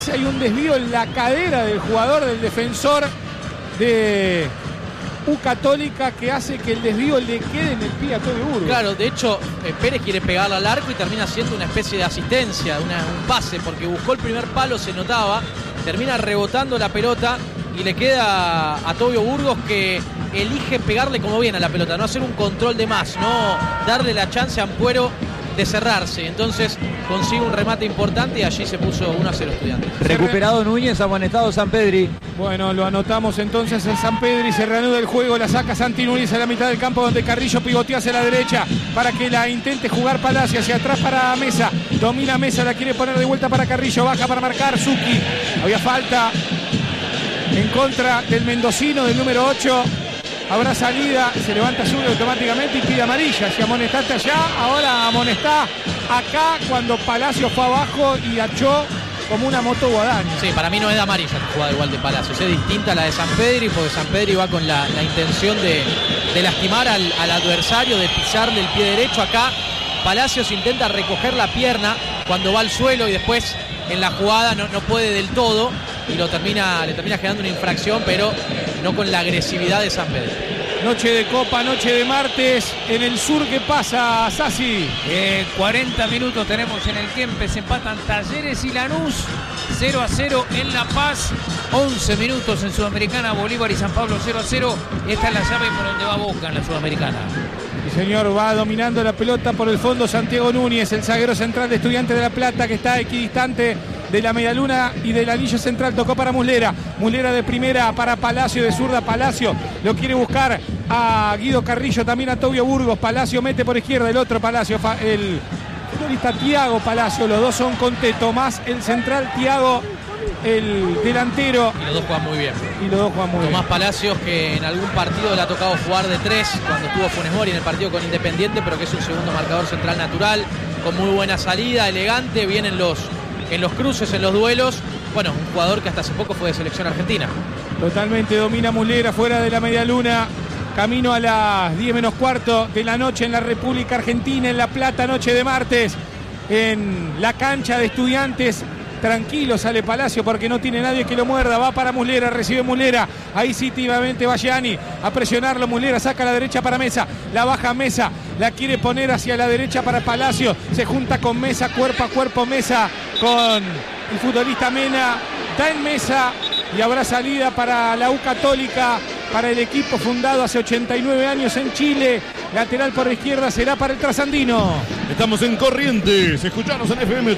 Hay un desvío en la cadera del jugador, del defensor de U Católica, que hace que el desvío le quede en el pie a Tobio Burgos. Claro, de hecho, Pérez quiere pegarla al arco y termina haciendo una especie de asistencia, un pase, porque buscó el primer palo, se notaba, termina rebotando la pelota y le queda a Tobio Burgos, que elige pegarle como bien a la pelota, no hacer un control de más, no darle la chance a Ampuero de cerrarse. Entonces consigue un remate importante y allí se puso 1-0 Estudiantes. Recuperado Núñez, amonestado Sampedri. Bueno, lo anotamos entonces en Sampedri, se reanuda el juego, la saca Santi Núñez a la mitad del campo, donde Carrillo pivotea hacia la derecha para que la intente jugar Palacio, hacia atrás para Mesa, domina Mesa, la quiere poner de vuelta para Carrillo, baja para marcar Zucchi, había falta en contra del mendocino, del número 8. Habrá salida, se levanta Zurdo automáticamente y pide amarilla. Si amonestaste allá, ahora amonestá acá, cuando Palacio fue abajo y achó como una moto guadaña. Sí, para mí no es de amarilla la jugada igual de Palacios, es distinta a la de Sampedri, porque Sampedri va con la intención de lastimar al adversario, de pisarle el pie derecho. Acá Palacios intenta recoger la pierna cuando va al suelo y después en la jugada no puede del todo y le termina generando una infracción, pero no con la agresividad de Sampedri. Noche de Copa, noche de martes. En el sur, ¿qué pasa, Sassi? 40 minutos tenemos en el Kempes. Empatan Talleres y Lanús 0-0 en La Paz. 11 minutos en Sudamericana, Bolívar y San Pablo 0-0. Esta es la llave por donde va Boca en la Sudamericana. Sí, señor, va dominando la pelota por el fondo Santiago Núñez, el zaguero central de Estudiantes de La Plata, que está equidistante de la medialuna y del anillo central. Tocó para Muslera, Muslera de primera para Palacio, de zurda Palacio, lo quiere buscar a Guido Carrillo, también a Tobio Burgos. Palacio mete por izquierda, el otro Palacio, el futbolista Thiago Palacio, los dos son Conte, Tomás el central, Thiago el delantero. Y los dos juegan muy bien. Tomás Palacios, que en algún partido le ha tocado jugar de 3 cuando estuvo Funes Mori en el partido con Independiente, pero que es un segundo marcador central natural, con muy buena salida, elegante, bien en los cruces, en los duelos. Bueno, un jugador que hasta hace poco fue de selección argentina. Totalmente domina Muslera fuera de la medialuna. Camino a las 10 menos cuarto de la noche en la República Argentina, en La Plata, noche de martes, en la cancha de Estudiantes. Tranquilo sale Palacio porque no tiene nadie que lo muerda. Va para Muslera, recibe Muslera. Ahí sí, activamente va Gianni a presionarlo. Muslera saca a la derecha para Mesa. La baja Mesa. La quiere poner hacia la derecha para Palacio. Se junta con Mesa, cuerpo a cuerpo Mesa con el futbolista Mena. Da en Mesa y habrá salida para la U Católica, para el equipo fundado hace 89 años en Chile. Lateral por izquierda será para el trasandino. Estamos en Corrientes, escuchanos en FM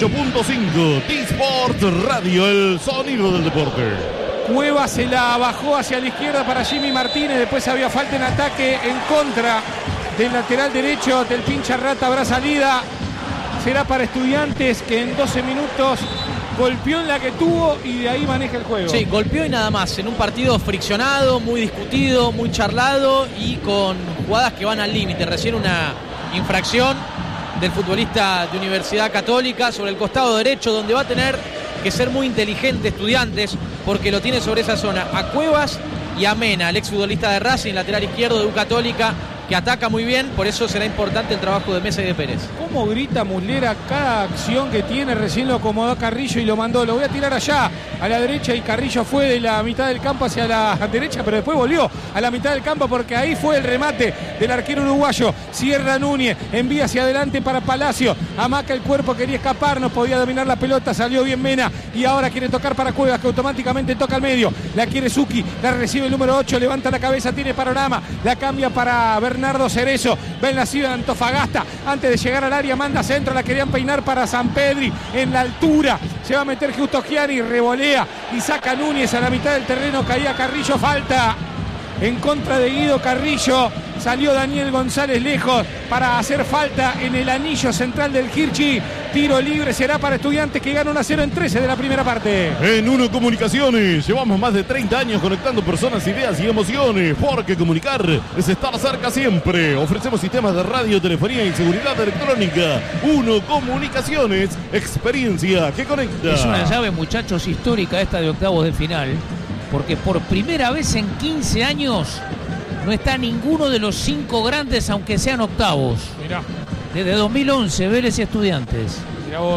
88.5, T-Sport Radio, el sonido del deporte. Cueva se la bajó hacia la izquierda para Jimmy Martínez, después había falta en ataque en contra del lateral derecho del pincha Rata. Habrá salida, será para Estudiantes, que en 12 minutos golpeó en la que tuvo y de ahí maneja el juego. Sí, golpeó y nada más, en un partido friccionado, muy discutido, muy charlado y con jugadas que van al límite. Recién una infracción del futbolista de Universidad Católica sobre el costado derecho, donde va a tener que ser muy inteligente Estudiantes, porque lo tiene sobre esa zona a Cuevas y a Mena, el exfutbolista de Racing, lateral izquierdo de U Católica, que ataca muy bien. Por eso será importante el trabajo de Mesa y de Pérez. ¿Cómo grita Muslera cada acción que tiene? Recién lo acomodó a Carrillo y lo mandó. Lo voy a tirar allá, a la derecha, y Carrillo fue de la mitad del campo hacia la derecha, pero después volvió a la mitad del campo porque ahí fue el remate del arquero uruguayo. Cierra Núñez, envía hacia adelante para Palacio. Amaca el cuerpo, quería escapar, no podía dominar la pelota, salió bien Mena y ahora quiere tocar para Cuevas, que automáticamente toca al medio. La quiere Zucchi, la recibe el número 8, levanta la cabeza, tiene panorama, la cambia para Bernardo Cerezo. Va en la ciudad de Antofagasta, antes de llegar al área manda centro, la querían peinar para Sampedri en la altura. Se va a meter Justo Gianni, revolea y saca Núñez a la mitad del terreno. Caía Carrillo, falta en contra de Guido Carrillo. Salió Daniel González lejos para hacer falta en el anillo central del Hirschi. Tiro libre será para Estudiantes, que gana 1-0 en 13 de la primera parte. En Uno Comunicaciones llevamos más de 30 años conectando personas, ideas y emociones, porque comunicar es estar cerca siempre. Ofrecemos sistemas de radio, telefonía y seguridad electrónica. Uno Comunicaciones, experiencia que conecta. Es una llave, muchachos, histórica esta de octavos de final, porque por primera vez en 15 años no está ninguno de los 5 grandes, aunque sean octavos. Mirá. Desde 2011, Vélez y Estudiantes. Mirá vos.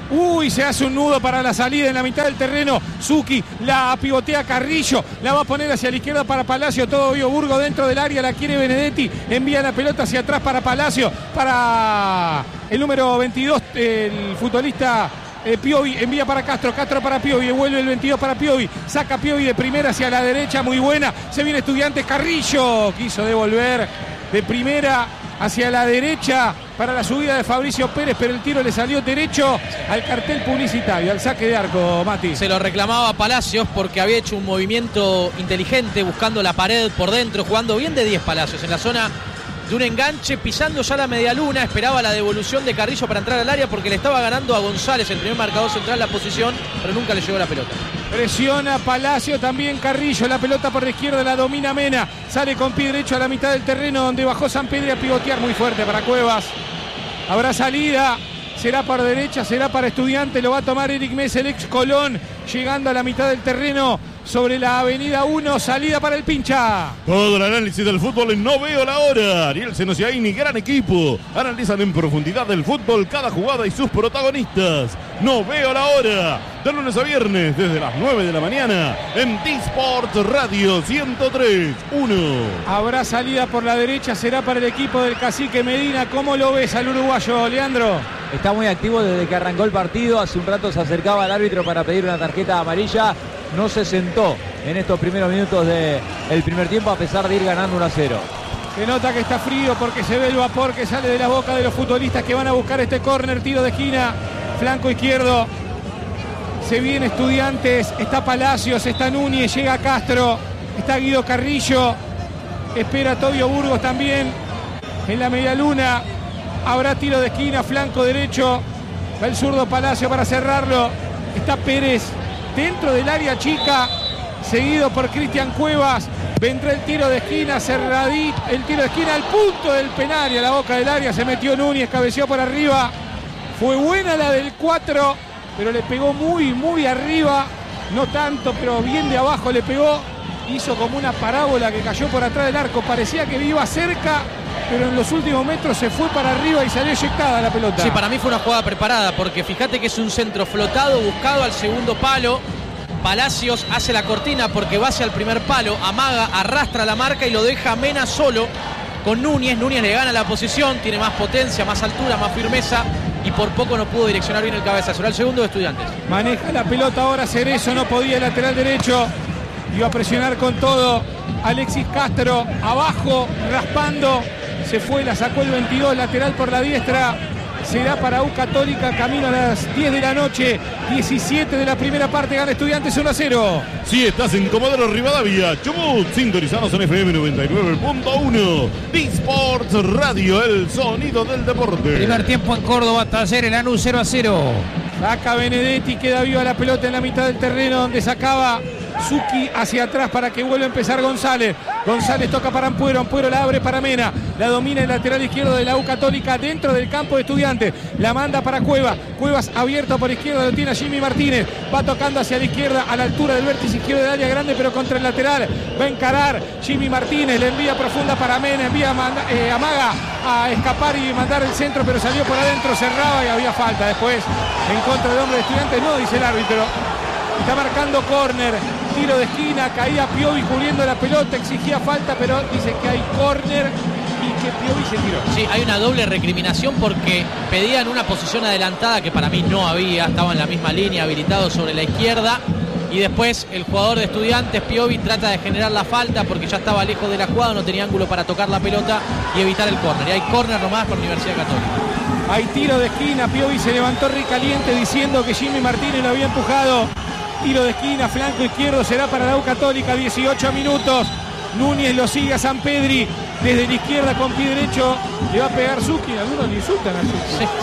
Uy, se hace un nudo para la salida en la mitad del terreno. Zucchi la pivotea Carrillo. La va a poner hacia la izquierda para Palacio. Todo Burgo dentro del área. La quiere Benedetti. Envía la pelota hacia atrás para Palacio. Para el número 22, el futbolista Piovi. Envía para Castro. Castro para Piovi. Vuelve el 22 para Piovi. Saca Piovi de primera hacia la derecha. Muy buena. Se viene Estudiantes. Carrillo quiso devolver de primera hacia la derecha para la subida de Fabricio Pérez, pero el tiro le salió derecho al cartel publicitario, al saque de arco, Mati. Se lo reclamaba Palacios porque había hecho un movimiento inteligente buscando la pared por dentro, jugando bien de 10 Palacios en la zona de un enganche, pisando ya la medialuna, esperaba la devolución de Carrillo para entrar al área porque le estaba ganando a González, el primer marcador central, la posición, pero nunca le llegó la pelota. Presiona Palacio, también Carrillo, la pelota por la izquierda la domina Mena, sale con pie derecho a la mitad del terreno donde bajó Sampedri a pivotear muy fuerte para Cuevas. Habrá salida, será para derecha, será para Estudiantes, lo va a tomar Eric Mesa, el ex Colón, llegando a la mitad del terreno sobre la avenida 1, salida para el Pincha. Todo el análisis del fútbol en No Veo la Hora. Ariel Senosiaini, gran equipo. Analizan en profundidad del fútbol cada jugada y sus protagonistas. No Veo la Hora. De lunes a viernes, desde las 9 de la mañana, en D-Sport Radio 103.1. Habrá salida por la derecha, será para el equipo del Cacique Medina. ¿Cómo lo ves al uruguayo, Leandro? Está muy activo desde que arrancó el partido. Hace un rato se acercaba al árbitro para pedir una tarjeta amarilla. No se sentó en estos primeros minutos del primer tiempo a pesar de ir ganando 1-0. Se nota que está frío porque se ve el vapor que sale de la boca de los futbolistas que van a buscar este córner, tiro de esquina, flanco izquierdo. Se viene Estudiantes, está Palacios, está Núñez, llega Castro, está Guido Carrillo, espera Tobio Burgos también en la medialuna. Habrá tiro de esquina, flanco derecho, va el zurdo Palacio para cerrarlo. Está Pérez dentro del área chica, seguido por Cristian Cuevas. Vendrá el tiro de esquina, cerradito, el tiro de esquina al punto del penal y a la boca del área se metió Núñez, cabeceó por arriba. Fue buena la del 4, pero le pegó muy arriba, no tanto, pero bien de abajo le pegó. Hizo como una parábola que cayó por atrás del arco, parecía que iba cerca, pero en los últimos metros se fue para arriba y salió eyectada la pelota. Sí, para mí fue una jugada preparada, porque fíjate que es un centro flotado, buscado al segundo palo. Palacios hace la cortina porque va hacia el primer palo, amaga, arrastra la marca y lo deja Mena solo con Núñez. Núñez le gana la posición, tiene más potencia, más altura, más firmeza y por poco no pudo direccionar bien el cabezazo. Era el segundo de Estudiantes. Maneja la pelota ahora Cerezo, no podía, el lateral derecho. Iba a presionar con todo Alexis Castro, abajo, raspando. Se fue, la sacó el 22, lateral por la diestra. Será para U Católica, camino a las 10 de la noche, 17 de la primera parte, gana Estudiantes 1-0. Si estás en Comodoro Rivadavia, Chubut, sintonizados en FM 99.1, D-Sports Radio, el sonido del deporte. Primer tiempo en Córdoba, Talleres Lanús 0-0. Saca Benedetti, queda viva la pelota en la mitad del terreno donde sacaba Zucchi hacia atrás para que vuelva a empezar González. González toca para Ampuero, Ampuero la abre para Mena, la domina el lateral izquierdo de la U Católica dentro del campo de Estudiantes, la manda para Cuevas, Cuevas abierto por izquierda, lo tiene a Jimmy Martínez, va tocando hacia la izquierda a la altura del vértice izquierdo del área grande pero contra el lateral, va a encarar Jimmy Martínez, le envía profunda para Mena, amaga a escapar y mandar el centro pero salió por adentro, cerraba y había falta después en contra del hombre de Estudiantes, no dice el árbitro. Está marcando córner, tiro de esquina, caía Piovi cubriendo la pelota, exigía falta, pero dice que hay córner y que Piovi se tiró. Sí, hay una doble recriminación porque pedían una posición adelantada que para mí no había, estaba en la misma línea, habilitado sobre la izquierda, y después el jugador de Estudiantes, Piovi, trata de generar la falta porque ya estaba lejos de la jugada, no tenía ángulo para tocar la pelota y evitar el córner. Y hay córner nomás por Universidad Católica. Hay tiro de esquina, Piovi se levantó recaliente diciendo que Jimmy Martínez lo había empujado. Tiro de esquina, flanco izquierdo, será para la U Católica, 18 minutos. Núñez lo sigue a Sampedri desde la izquierda con pie derecho. Le va a pegar Zucchi, algunos le insultan a Zucchi. Sí.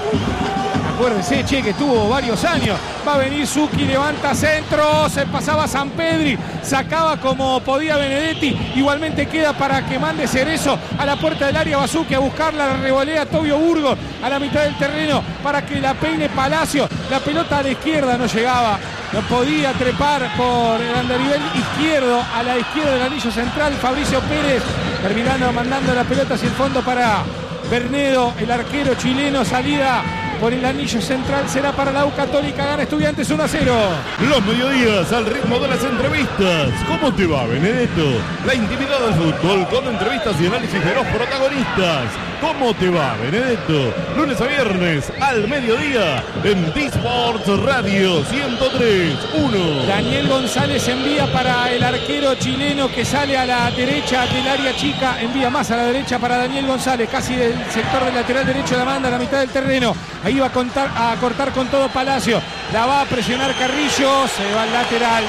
Acuérdense, que tuvo varios años. Va a venir Zucchi, levanta centro, se pasaba Sampedri, sacaba como podía Benedetti. Igualmente queda para que mande Cerezo a la puerta del área. Va Zucchi a buscarla, la revolea Tobio Burgos a la mitad del terreno para que la peine Palacio. La pelota a la izquierda no llegaba. No podía trepar por el andarivel izquierdo, a la izquierda del anillo central. Fabricio Pérez terminando mandando la pelota hacia el fondo para Bernedo, el arquero chileno. Salida por el anillo central será para la U Católica. Gana Estudiantes 1-0. Los mediodías al ritmo de las entrevistas. ¿Cómo te va, Benedetto? La intimidad del fútbol con entrevistas y análisis de los protagonistas. ¿Cómo te va, Benedetto? Lunes a viernes al mediodía en D-Sports Radio 103.1. Daniel González envía para el arquero chileno que sale a la derecha del área chica. Envía más a la derecha para Daniel González, casi del sector del lateral derecho, la manda a la mitad del terreno. Ahí va a cortar con todo Palacio. La va a presionar Carrillo. Se va al lateral.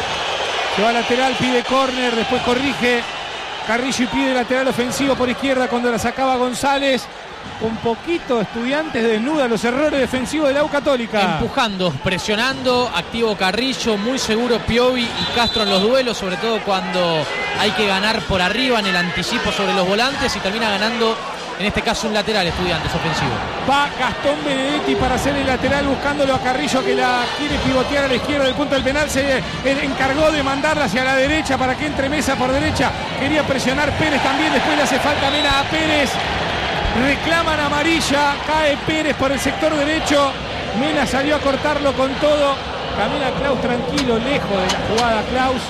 Pide córner, después corrige Carrillo y pide lateral ofensivo por izquierda cuando la sacaba González. Un poquito Estudiantes desnuda los errores defensivos de la U Católica. Empujando, presionando, activo Carrillo, muy seguro Piovi y Castro en los duelos, sobre todo cuando hay que ganar por arriba en el anticipo sobre los volantes, y termina ganando en este caso un lateral Estudiantes ofensivo. Va Gastón Benedetti para hacer el lateral buscándolo a Carrillo, que la quiere pivotear a la izquierda del punto del penal. Se encargó de mandarla hacia la derecha para que entre Mesa por derecha. Quería presionar Pérez también, después le hace falta Mena a Pérez. Reclaman amarilla, cae Pérez por el sector derecho. Mena salió a cortarlo con todo. Camila Klaus tranquilo, lejos de la jugada Klaus.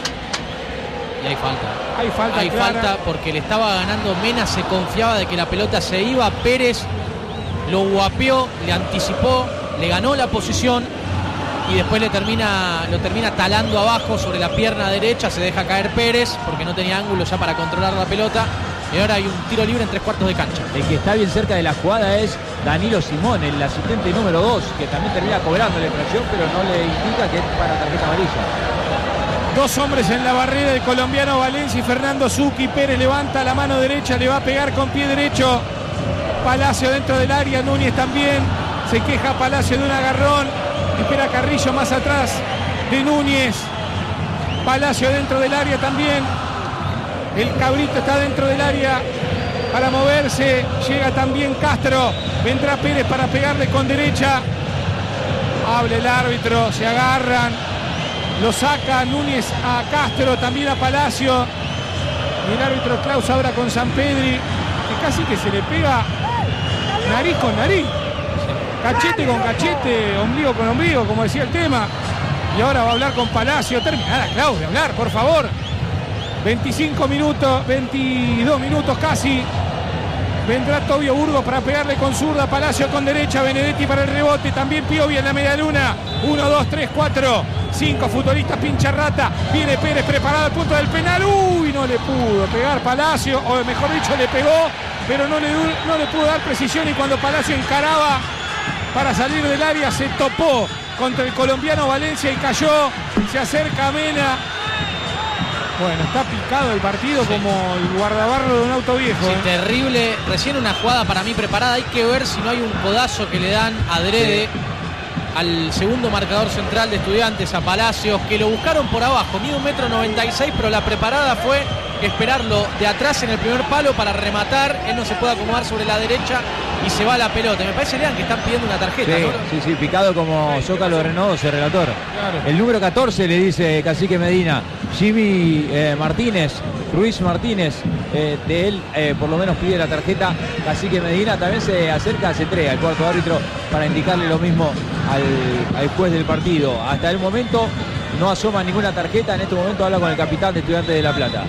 Y hay falta. Hay falta porque le estaba ganando Mena, se confiaba de que la pelota se iba. Pérez lo guapeó, le anticipó, le ganó la posición y después lo termina talando abajo sobre la pierna derecha. Se deja caer Pérez porque no tenía ángulo ya para controlar la pelota. Y ahora hay un tiro libre en 3/4 de cancha. El que está bien cerca de la jugada es Danilo Simón, el asistente número 2, que también termina cobrando la infracción, pero no le indica que es para tarjeta amarilla. Dos hombres en la barrera, el colombiano Valencia y Fernando Zucchi. Pérez levanta la mano derecha, le va a pegar con pie derecho. Palacio dentro del área, Núñez también. Se queja Palacio de un agarrón. Espera Carrillo más atrás de Núñez. Palacio dentro del área también. El Cabrito está dentro del área para moverse. Llega también Castro. Vendrá Pérez para pegarle con derecha. Habla el árbitro, se agarran. Lo saca Núñez a Castro, también a Palacio. Y el árbitro Klaus ahora con Sampedri, que casi que se le pega nariz con nariz. Cachete con cachete, ombligo con ombligo, como decía el tema. Y ahora va a hablar con Palacio. Terminada Klaus de hablar, por favor. 25 minutos, 22 minutos casi. Vendrá Tobio Burgos para pegarle con zurda. Palacio con derecha. Benedetti para el rebote. También Piovi en la media luna. 1, 2, 3, 4. 5 futbolistas pincha rata. Viene Pérez preparado al punto del penal. Uy, no le pudo pegar Palacio. O mejor dicho, le pegó. Pero no le pudo dar precisión. Y cuando Palacio encaraba para salir del área, se topó contra el colombiano Valencia y cayó. Se acerca Mena. Bueno, está picado el partido, sí, como el guardabarro de un auto viejo. Sí, terrible. Recién una jugada para mí preparada. Hay que ver si no hay un codazo que le dan adrede, sí, al segundo marcador central de Estudiantes, a Palacios, que lo buscaron por abajo. Mide 1,96 m, pero la preparada fue esperarlo de atrás en el primer palo para rematar. Él no se puede acomodar sobre la derecha y se va la pelota. Me parece, Lean, que están pidiendo una tarjeta, sí, ¿no? Sí, picado como Zócalo Renault, ese relator. Claro. El número 14 le dice Cacique Medina. Jimmy Ruiz Martínez, de él por lo menos pide la tarjeta. Cacique Medina también se acerca, se entrega al cuarto árbitro para indicarle lo mismo al juez del partido. Hasta el momento no asoma ninguna tarjeta. En este momento habla con el capitán de Estudiantes de La Plata.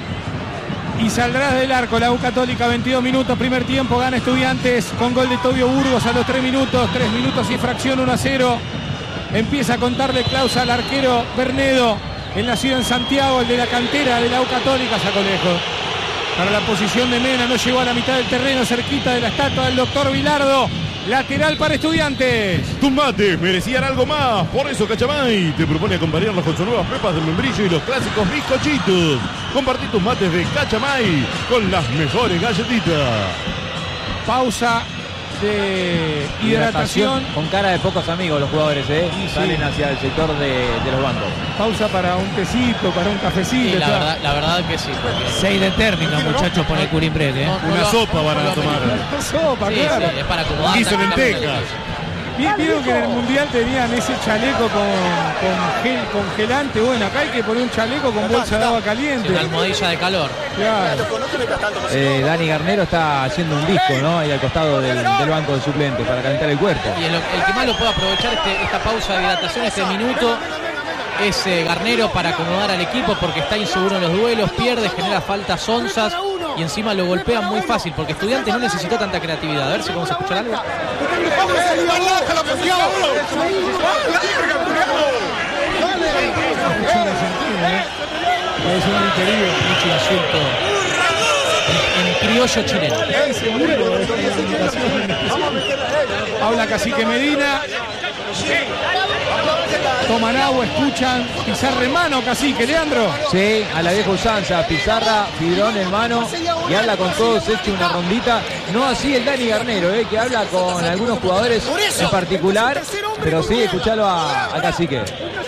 Y saldrá del arco la U Católica. 22 minutos, primer tiempo, gana Estudiantes con gol de Tobio Burgos a los 3 minutos. 3 minutos y fracción, 1-0. Empieza a contarle Klaus al arquero Bernedo. Él nacido en Santiago, el de la cantera de la U Católica, sacó lejos. Para la posición de Mena, no llegó a la mitad del terreno, cerquita de la estatua del doctor Vilardo. Lateral para Estudiantes. Tus mates merecían algo más. Por eso Cachamay te propone acompañarlos con sus nuevas pepas de membrillo y los clásicos bizcochitos. Compartí tus mates de Cachamay con las mejores galletitas. Pausa de hidratación. Con cara de pocos amigos los jugadores, Sí. Salen hacia el sector de los bancos. Pausa para un tecito, para un cafecito. Sí, la verdad que sí. 6 de término, muchachos, por el Curimbrel, Una sopa van a tomar. Sopa, Sí, claro. sí, es para acomodar. Guiso de lentejas. Vieron que en el Mundial tenían ese chaleco con gel congelante. Bueno, acá hay que poner un chaleco con bolsa de agua caliente. Una almohadilla de calor. Claro. Dani Garnero está haciendo un disco, ¿no? Ahí al costado del banco de suplentes para calentar el cuerpo. Y el que más lo puede aprovechar esta pausa de hidratación, este minuto, es Garnero para acomodar al equipo porque está inseguro en los duelos, pierde, genera faltas onzas y encima lo golpean muy fácil porque Estudiantes no necesitó tanta creatividad. A ver si podemos escuchar algo. Es un querido. Mucho insulto en criollo chileno. Habla Cacique Medina. Toman agua, escuchan, pizarra en mano, Cacique, Leandro. Sí, a la vieja usanza, pizarra, fibrón en mano y habla con todos, echa una rondita. No así el Dani Garnero, que habla con algunos jugadores en particular, pero sí, escuchalo a Cacique.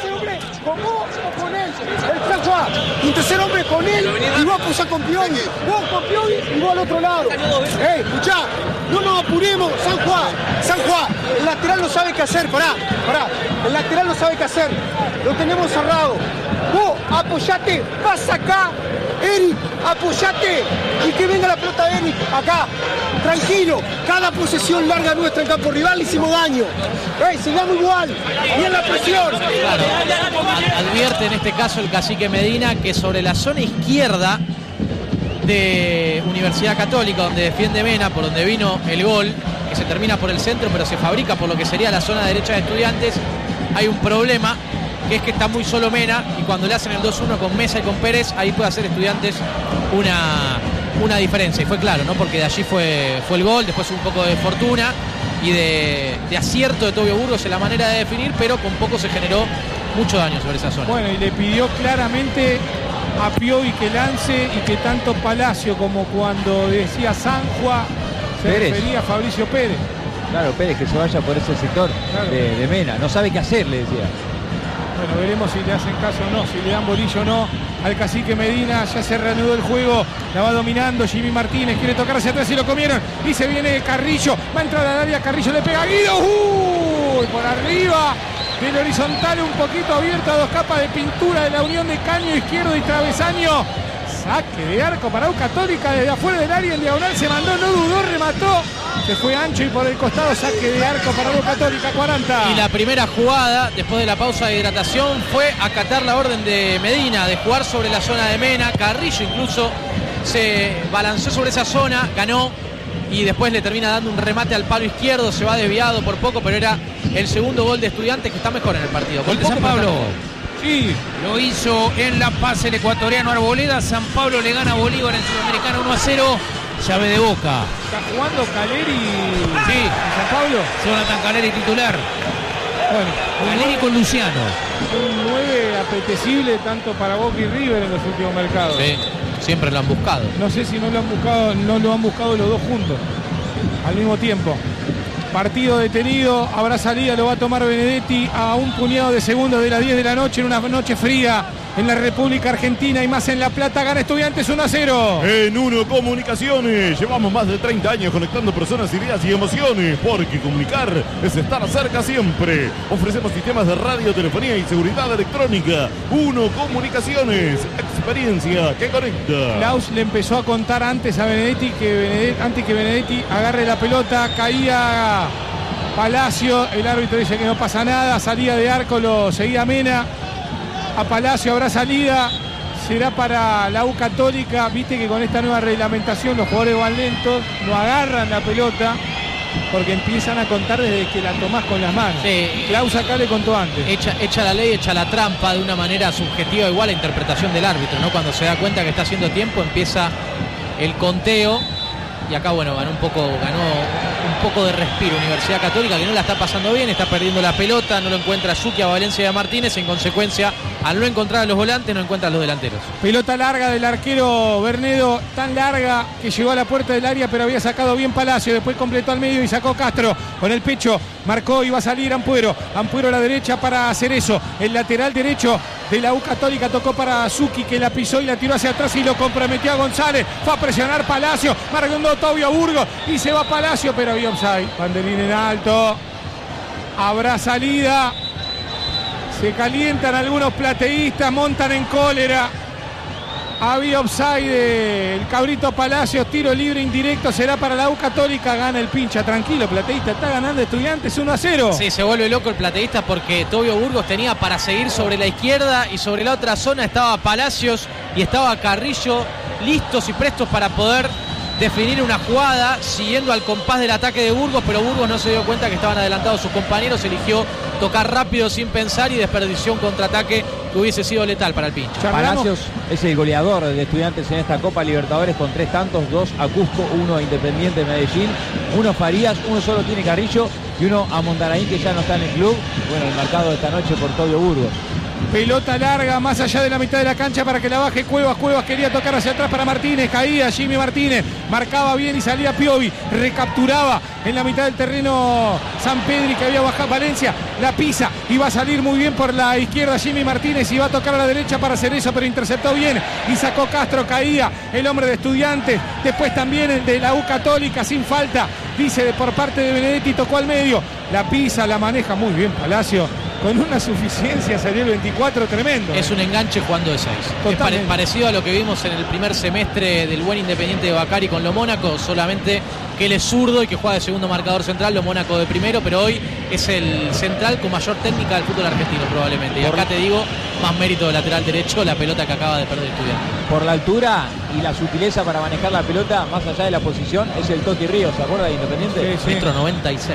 Un tercer hombre con él y vos apoyás con Pioni. Vos con Pioni y vos al otro lado. Escuchá, no nos apuremos, San Juan, el lateral no sabe qué hacer, pará. El lateral no sabe qué hacer. Lo tenemos cerrado. Vos apoyate, vas acá. Eric, apoyate y que venga la pelota de Eric acá. Tranquilo, cada posesión larga nuestra en campo rival le hicimos daño. Sigamos igual. Y en la presión. Claro, advierte en este caso el Cacique Medina que sobre la zona izquierda de Universidad Católica, donde defiende Mena, por donde vino el gol, que se termina por el centro, pero se fabrica por lo que sería la zona derecha de Estudiantes, hay un problema, que es que está muy solo Mena, y cuando le hacen el 2-1 con Mesa y con Pérez, ahí puede hacer Estudiantes una diferencia. Y fue claro, ¿no? Porque de allí fue el gol, después un poco de fortuna y de acierto de Tobio Burgos en la manera de definir, pero con poco se generó mucho daño sobre esa zona. Bueno, y le pidió claramente a Piovi que lance y que tanto Palacio como cuando decía San Juan se refería a Fabricio Pérez. Claro, Pérez que se vaya por ese sector de Mena. No sabe qué hacer, le decía. Bueno, veremos si le hacen caso o no, si le dan bolillo o no al Cacique Medina. Ya se reanudó el juego, la va dominando Jimmy Martínez, quiere tocar hacia atrás y lo comieron. Y se viene Carrillo, va a entrar al área, Carrillo le pega a Guido. Por arriba del horizontal, un poquito abierto a dos capas de pintura de la unión de caño izquierdo y travesaño. Saque de arco para U Católica desde afuera del área, en diagonal se mandó, no dudó, remató. Se fue ancho y por el costado, saque de arco para U Católica, 40. Y la primera jugada, después de la pausa de hidratación, fue acatar la orden de Medina, de jugar sobre la zona de Mena. Carrillo incluso se balanceó sobre esa zona, ganó y después le termina dando un remate al palo izquierdo, se va desviado por poco, pero era el segundo gol de Estudiantes, que está mejor en el partido. Gol de San Pablo. Sí, lo hizo en La Paz el ecuatoriano Arboleda. San Pablo le gana a Bolívar en Sudamericana 1-0. Llave de Boca. Está jugando Caleri. Sí, San Pablo. Jonathan Caleri titular. Bueno, Caleri con Luciano. Un 9 apetecible tanto para Boca y River en los últimos mercados. Sí, siempre lo han buscado. No sé si no lo han buscado los dos juntos, al mismo tiempo. Partido detenido, habrá salida, lo va a tomar Benedetti a un puñado de segundos de las 10 de la noche, en una noche fría en la República Argentina y más en La Plata. Gana Estudiantes 1-0. En Uno Comunicaciones llevamos más de 30 años conectando personas, ideas y emociones, porque comunicar es estar cerca siempre. Ofrecemos sistemas de radio, telefonía y seguridad electrónica. Uno Comunicaciones, experiencia que conecta. Klaus le empezó a contar antes a Benedetti antes que Benedetti agarre la pelota, caía Palacio, el árbitro dice que no pasa nada, salida de arco, lo seguía Mena. A Palacio habrá salida, será para la U Católica. Viste que con esta nueva reglamentación los jugadores van lentos, no agarran la pelota porque empiezan a contar desde que la tomás con las manos. Sí. Klaus acá le contó antes. Echa la ley, echa la trampa de una manera subjetiva, igual a interpretación del árbitro, ¿no? Cuando se da cuenta que está haciendo tiempo, empieza el conteo. Y acá, bueno, ganó un poco de respiro Universidad Católica, que no la está pasando bien, está perdiendo la pelota, no lo encuentra Yuki a Valencia y a Martínez, en consecuencia, al no encontrar a los volantes, no encuentra a los delanteros. Pelota larga del arquero Bernedo, tan larga que llegó a la puerta del área, pero había sacado bien Palacio, después completó al medio y sacó Castro, con el pecho, marcó y va a salir Ampuero a la derecha para hacer eso, el lateral derecho de la U Católica tocó para Zucchi, que la pisó y la tiró hacia atrás y lo comprometió a González, fue a presionar Palacio, marcando Tobio Burgos y se va Palacio, pero había offside, banderín en alto. Habrá salida. Se calientan algunos plateístas, montan en cólera. Había offside el Cabrito Palacios, tiro libre indirecto, será para la U Católica, gana el pincha, tranquilo, plateísta, está ganando Estudiantes 1-0. Sí, se vuelve loco el plateísta porque Tobio Burgos tenía para seguir sobre la izquierda y sobre la otra zona estaba Palacios y estaba Carrillo listos y prestos para poder definir una jugada siguiendo al compás del ataque de Burgos, pero Burgos no se dio cuenta que estaban adelantados sus compañeros, eligió tocar rápido sin pensar y desperdició un contraataque que hubiese sido letal para el pincha. Palacios es el goleador de Estudiantes en esta Copa Libertadores con 3 tantos, 2 a Cusco, 1 a Independiente Medellín, 1 Farías, 1 solo tiene Carrillo y 1 a Mondaraín, que ya no está en el club. Bueno, el marcado de esta noche por Tobio Burgos. Pelota larga más allá de la mitad de la cancha para que la baje Cuevas. Cuevas quería tocar hacia atrás para Martínez. Caía Jimmy Martínez. Marcaba bien y salía Piovi. Recapturaba en la mitad del terreno Sampedri, que había bajado Valencia. La pisa y va a salir muy bien por la izquierda Jimmy Martínez y va a tocar a la derecha para hacer eso, pero interceptó bien y sacó Castro. Caía el hombre de Estudiantes. Después también el de la U Católica sin falta. Dice por parte de Benedetti, tocó al medio. La pisa, la maneja muy bien Palacio. Con una suficiencia salió el 24 tremendo. Es un enganche jugando de 6. Es parecido a lo que vimos en el primer semestre del buen Independiente de Bacari con Lo Mónaco, solamente que él es zurdo y que juega de segundo marcador central, Lo Mónaco de primero, pero hoy es el central con mayor técnica del fútbol argentino probablemente. Y acá te digo, más mérito de lateral derecho, la pelota que acaba de perder Estudiantes. Por la altura y la sutileza para manejar la pelota, más allá de la posición, es el Toti Ríos, ¿se acuerda de Independiente? Sí. Metro 96.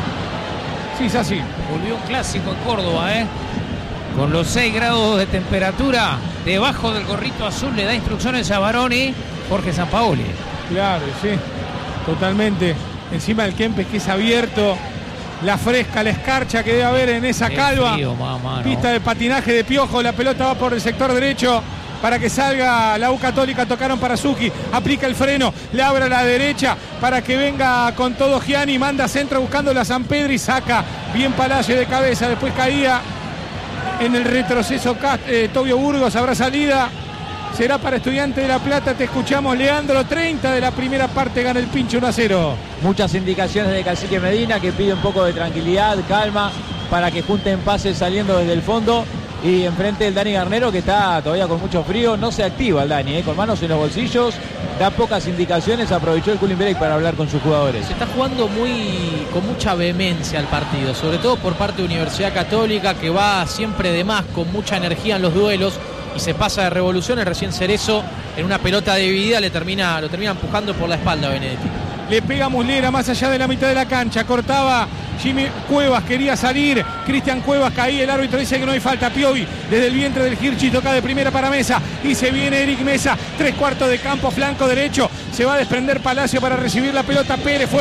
Sí, es así. Volvió un clásico en Córdoba, con los 6 grados de temperatura. Debajo del gorrito azul le da instrucciones a Baroni Jorge Sampaoli. Claro, sí, totalmente. Encima del Kempes, que es abierto. La fresca, la escarcha que debe haber en esa calva. Frío, mamá, Pista de patinaje de Piojo. La pelota va por el sector derecho para que salga la U Católica. Tocaron para Zucchi, aplica el freno, le abre a la derecha para que venga con todo Gianni, manda centro buscando la Sampedri, saca bien Palacio de cabeza, después caía en el retroceso Tobio Burgos. Habrá salida, será para Estudiantes de La Plata. Te escuchamos, Leandro. 30 de la primera parte, gana el pinche 1-0. Muchas indicaciones de Cacique Medina, que pide un poco de tranquilidad, calma, para que junten pases saliendo desde el fondo. Y enfrente el Dani Garnero, que está todavía con mucho frío, no se activa el Dani, con manos en los bolsillos, da pocas indicaciones, aprovechó el Kulinberg para hablar con sus jugadores. Se está jugando con mucha vehemencia el partido, sobre todo por parte de Universidad Católica, que va siempre de más, con mucha energía en los duelos y se pasa de revoluciones. Recién Cerezo, en una pelota dividida, lo termina empujando por la espalda a Benedetti. Le pega Muslera más allá de la mitad de la cancha, cortaba Jimmy Cuevas, quería salir, Cristian Cuevas caía, el árbitro dice que no hay falta. Piovi desde el vientre del Hirschi toca de primera para Mesa y se viene Eric Mesa, 3/4 de campo, flanco derecho, se va a desprender Palacio para recibir la pelota. Pérez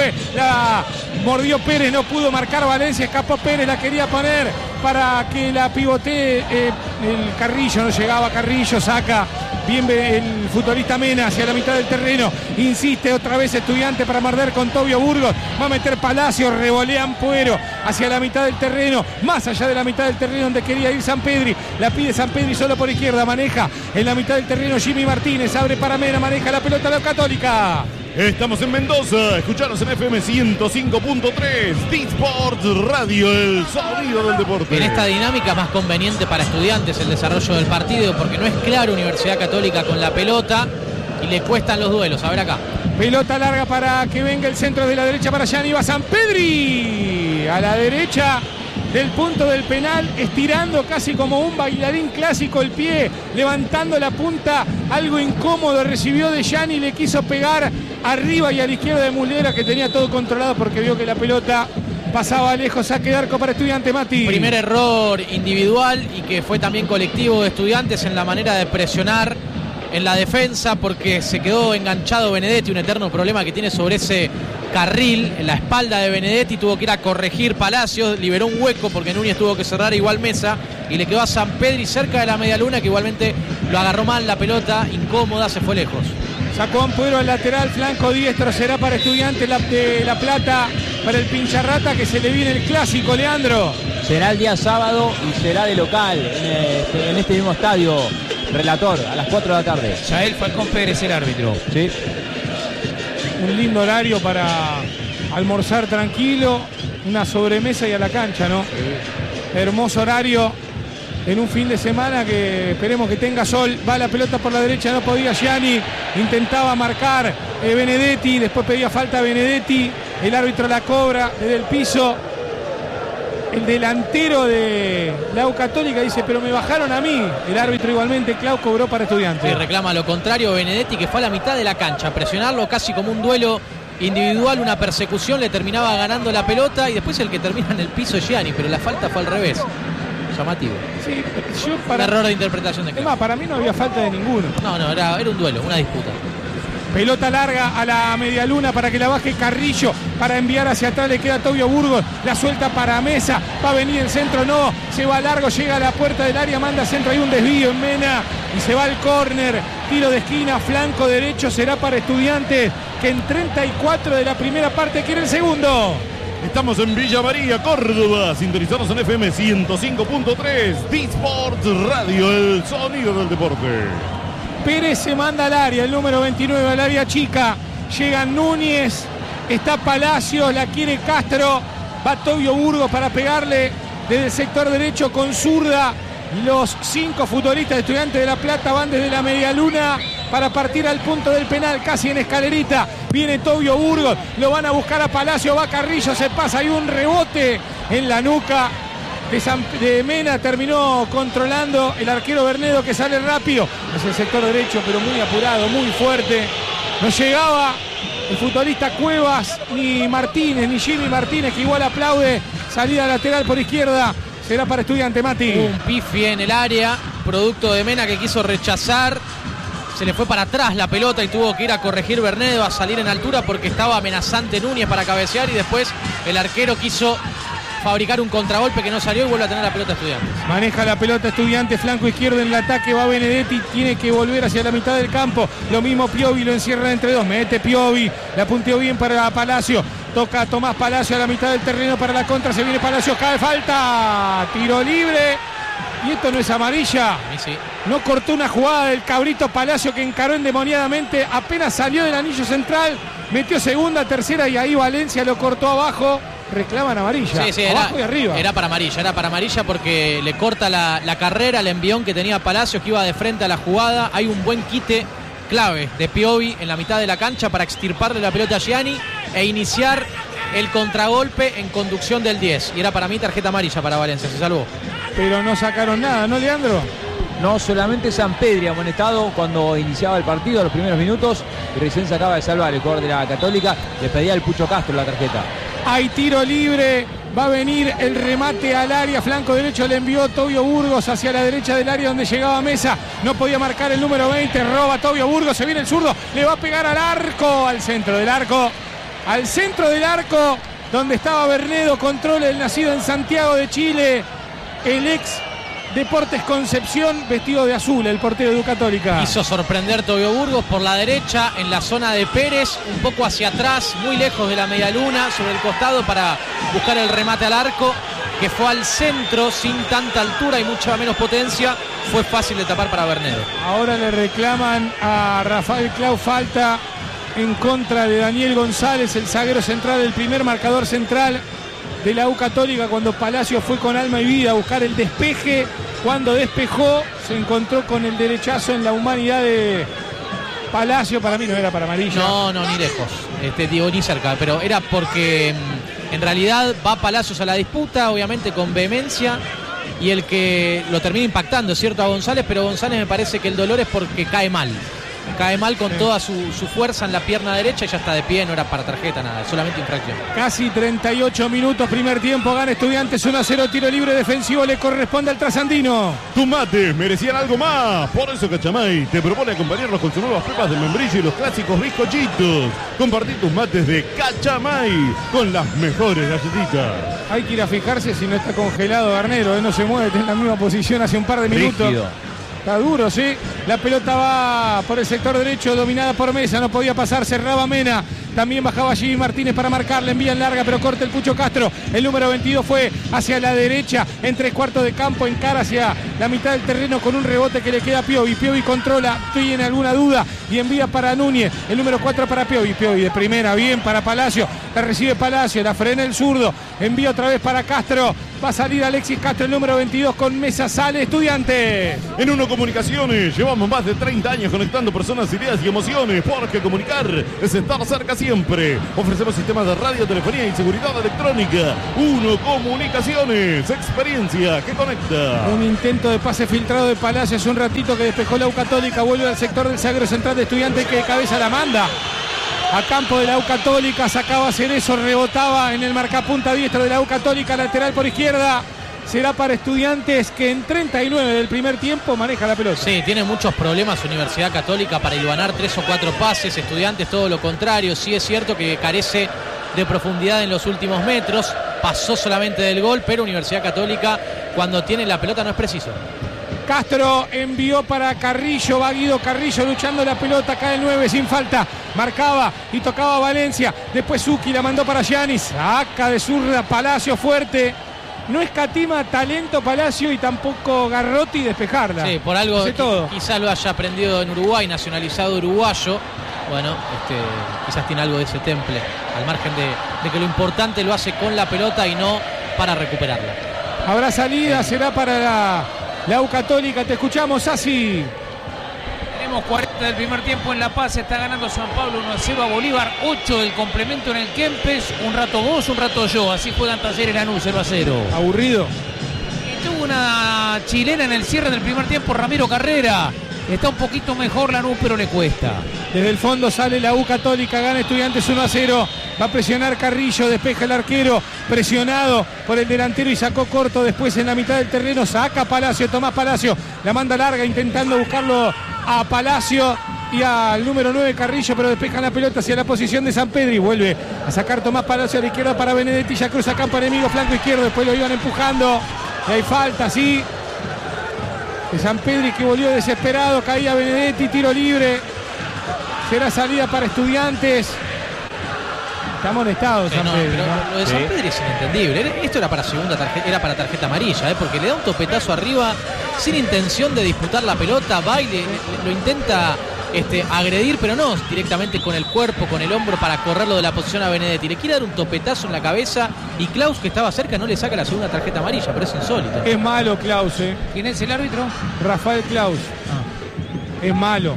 mordió Pérez, no pudo marcar Valencia, escapó Pérez, la quería poner para que la pivotee el Carrillo, no llegaba Carrillo, saca bien el futbolista Mena hacia la mitad del terreno, insiste otra vez Estudiante para morder con Tobio Burgos, va a meter Palacio, revolean Puero hacia la mitad del terreno, más allá de la mitad del terreno donde quería ir Sampedri, la pide Sampedri solo por izquierda, maneja en la mitad del terreno Jimmy Martínez, abre para Mena, maneja la pelota la Católica. Estamos en Mendoza, escuchanos en FM 105.3, D-Sport Radio, el sonido del deporte. En esta dinámica más conveniente para Estudiantes el desarrollo del partido, porque no es claro Universidad Católica con la pelota y le cuestan los duelos. A ver acá. Pelota larga para que venga el centro de la derecha para Gianni, va Sampedri a la derecha del punto del penal, estirando casi como un bailarín clásico el pie, levantando la punta, algo incómodo recibió de Gianni, le quiso pegar arriba y a la izquierda de Muslera, que tenía todo controlado porque vio que la pelota pasaba lejos. Saque de arco para Estudiantes, Mati. Primer error individual y que fue también colectivo de Estudiantes en la manera de presionar en la defensa, porque se quedó enganchado Benedetti, un eterno problema que tiene sobre ese carril en la espalda de Benedetti. Tuvo que ir a corregir Palacios, liberó un hueco porque Núñez tuvo que cerrar igual Mesa y le quedó a Sampedri cerca de la media luna, que igualmente lo agarró mal la pelota, incómoda, se fue lejos. Sacó Ampuero al lateral, flanco diestro, será para Estudiantes de La Plata, para el Pincharrata, que se le viene el clásico, Leandro. Será el día sábado y será de local en este mismo estadio, Relator, a las 4 de la tarde. Yael Falcón Pérez, el árbitro. Sí. Un lindo horario para almorzar tranquilo, una sobremesa y a la cancha, ¿no? Hermoso horario en un fin de semana que esperemos que tenga sol. Va la pelota por la derecha, no podía Gianni, intentaba marcar Benedetti, después pedía falta a Benedetti, el árbitro la cobra desde el piso. El delantero de la U Católica dice, pero me bajaron a mí. El árbitro igualmente, Clau, cobró para Estudiantes. Y reclama lo contrario Benedetti, que fue a la mitad de la cancha, presionarlo casi como un duelo individual, una persecución, le terminaba ganando la pelota y después el que termina en el piso es Gianni, pero la falta fue al revés. Llamativo. Sí, un error de interpretación de Clau. Además, para mí no había falta de ninguno. No, era un duelo, una disputa. Pelota larga a la media luna para que la baje Carrillo, para enviar hacia atrás, le queda Tobio Burgos, la suelta para Mesa, va a venir el centro, no, se va largo, llega a la puerta del área, manda centro, hay un desvío en Mena y se va al córner, tiro de esquina, flanco derecho, será para Estudiantes, que en 34 de la primera parte quiere el segundo. Estamos en Villa María, Córdoba, sintonizados en FM 105.3, D-Sports Radio, el sonido del deporte. Pérez se manda al área, el número 29 al área chica. Llega Núñez, está Palacios, la quiere Castro. Va Tobio Burgos para pegarle desde el sector derecho con zurda. Los 5 futbolistas de Estudiantes de La Plata van desde la media luna para partir al punto del penal, casi en escalerita. Viene Tobio Burgos, lo van a buscar a Palacio, va Carrillo, se pasa, hay un rebote en la nuca de Mena, terminó controlando el arquero Bernedo, que sale rápido hacia el sector derecho, pero muy apurado, muy fuerte. No llegaba el futbolista Cuevas, ni Martínez, ni Jimmy Martínez, que igual aplaude. Salida lateral por izquierda, será para Estudiante, Mati. Un pifie en el área, producto de Mena, que quiso rechazar. Se le fue para atrás la pelota y tuvo que ir a corregir Bernedo, a salir en altura porque estaba amenazante Núñez para cabecear, y después el arquero quiso fabricar un contragolpe que no salió y vuelve a tener la pelota Estudiantes. Maneja la pelota Estudiantes, flanco izquierdo en el ataque, va Benedetti, tiene que volver hacia la mitad del campo. Lo mismo Piovi, lo encierra entre dos, mete Piovi, la punteó bien para Palacio, toca Tomás Palacio a la mitad del terreno para la contra, se viene Palacio, cae falta, tiro libre. Y esto no es amarilla. Sí. No cortó una jugada del cabrito Palacio, que encaró endemoniadamente, apenas salió del anillo central, metió segunda, tercera, y ahí Valencia lo cortó abajo. Reclaman amarilla, abajo y arriba. Era para amarilla porque le corta la carrera, el envión que tenía Palacios, que iba de frente a la jugada. Hay un buen quite clave de Piovi en la mitad de la cancha para extirparle la pelota a Gianni e iniciar el contragolpe en conducción del 10. Y era para mí tarjeta amarilla para Valencia, se salvó. Pero no sacaron nada, ¿no, Leandro? No, solamente Sampedri amonestado cuando iniciaba el partido, los primeros minutos, y recién se acaba de salvar el jugador de la Católica. Le pedía al Pucho Castro la tarjeta. Hay tiro libre, va a venir el remate al área, flanco derecho le envió Tobio Burgos hacia la derecha del área donde llegaba Mesa, no podía marcar el número 20, roba Tobio Burgos, se viene el zurdo, le va a pegar al arco, al centro del arco, donde estaba Bernedo, controla el nacido en Santiago de Chile, el ex Deportes Concepción, vestido de azul, el portero de U Católica. Quiso sorprender Tobio Burgos por la derecha, en la zona de Pérez, un poco hacia atrás, muy lejos de la medialuna, sobre el costado para buscar el remate al arco, que fue al centro sin tanta altura y mucha menos potencia. Fue fácil de tapar para Bernedo. Ahora le reclaman a Rafael Clau falta en contra de Daniel González, el zaguero central, el primer marcador central de la U Católica, cuando Palacio fue con alma y vida a buscar el despeje. Cuando despejó, se encontró con el derechazo en la humanidad de Palacio. Para mí no era para amarilla. No, ni lejos, digo, ni cerca, pero era porque en realidad va Palacios a la disputa, obviamente con vehemencia, y el que lo termina impactando es cierto a González, pero González me parece que el dolor es porque cae mal con toda su fuerza en la pierna derecha y ya está de pie, no era para tarjeta nada, solamente infracción. Casi 38 minutos, primer tiempo, gana Estudiantes 1-0, tiro libre defensivo, le corresponde al trasandino. Tus mates merecían algo más, por eso Cachamay te propone acompañarlos con sus nuevas pepas de membrillo y los clásicos bizcochitos. Compartir tus mates de Cachamay con las mejores galletitas. Hay que ir a fijarse si no está congelado Garnero, no se mueve, está en la misma posición hace un par de minutos. Rígido. Está duro, sí. La pelota va por el sector derecho, dominada por Mesa. No podía pasar, cerraba Mena. También bajaba Jimmy Martínez para marcarle. Envían larga, pero corta el Pucho Castro. El número 22 fue hacia la derecha, en 3/4 de campo, encara hacia la mitad del terreno con un rebote que le queda a Piovi. Piovi controla, tiene alguna duda y envía para Núñez. El número 4 para Piovi. Piovi de primera, bien para Palacio. La recibe Palacio, la frena el zurdo. Envía otra vez para Castro. Va a salir Alexis Castro, el número 22 con Mesa. Sale Estudiantes. En Uno Comunicaciones llevamos más de 30 años conectando personas, ideas y emociones, porque comunicar es estar cerca siempre. Ofrecemos sistemas de radio, telefonía y seguridad electrónica. Uno Comunicaciones, experiencia que conecta. Un intento de pase filtrado de Palacio hace un ratito que despejó la U Católica. Vuelve al sector del zaguero central de Estudiantes que de cabeza la manda a campo de la U Católica. Sacaba Cerezo, rebotaba en el marcapunta diestro de la U Católica, lateral por izquierda. Será para Estudiantes, que en 39 del primer tiempo maneja la pelota. Sí, tiene muchos problemas Universidad Católica para hilvanar 3 o 4 pases. Estudiantes todo lo contrario. Sí es cierto que carece de profundidad en los últimos metros. Pasó solamente del gol, pero Universidad Católica cuando tiene la pelota no es preciso. Castro envió para Carrillo, va Guido Carrillo luchando la pelota, cae el 9 sin falta, marcaba y tocaba Valencia, después Zucchi la mandó para Giannis, saca de zurda Palacio fuerte, no escatima talento Palacio y tampoco Garrotti despejarla. Sí, por algo todo. Quizás lo haya aprendido en Uruguay, nacionalizado uruguayo, bueno, quizás tiene algo de ese temple, al margen de que lo importante lo hace con la pelota y no para recuperarla. Habrá salida, será para la U Católica, te escuchamos, Asi. Tenemos 40 del primer tiempo en La Paz, está ganando San Pablo 1-0 a Bolívar, 8 del complemento en el Kempes, un rato vos, un rato yo, así juegan Talleres Lanús 0-0. Aburrido. Y tuvo una chilena en el cierre del primer tiempo, Ramiro Carrera, está un poquito mejor Lanús, pero le cuesta. Desde el fondo sale la U Católica, gana Estudiantes 1-0, va a presionar Carrillo, despeja el arquero, presionado por el delantero y sacó corto después en la mitad del terreno, saca Palacio, Tomás Palacio, la manda larga intentando buscarlo a Palacio y al número 9 Carrillo, pero despeja la pelota hacia la posición de San Pedro y vuelve a sacar Tomás Palacio a la izquierda para Benedetti, ya cruza campo enemigo, flanco izquierdo, después lo iban empujando y hay falta, sí, de San Pedro que volvió desesperado, caía Benedetti, tiro libre, será salida para Estudiantes. Está amonestado San Pedro. Pero ¿no? lo de San Pedro es inentendible. Esto era para segunda tarjeta, era para tarjeta amarilla, porque le da un topetazo arriba sin intención de disputar la pelota, va y lo intenta agredir, pero no directamente con el cuerpo, con el hombro para correrlo de la posición a Benedetti. Le quiere dar un topetazo en la cabeza y Klaus, que estaba cerca, no le saca la segunda tarjeta amarilla, pero es insólito. Es malo Klaus, ¿Quién es el árbitro? Rafael Klaus. Es malo.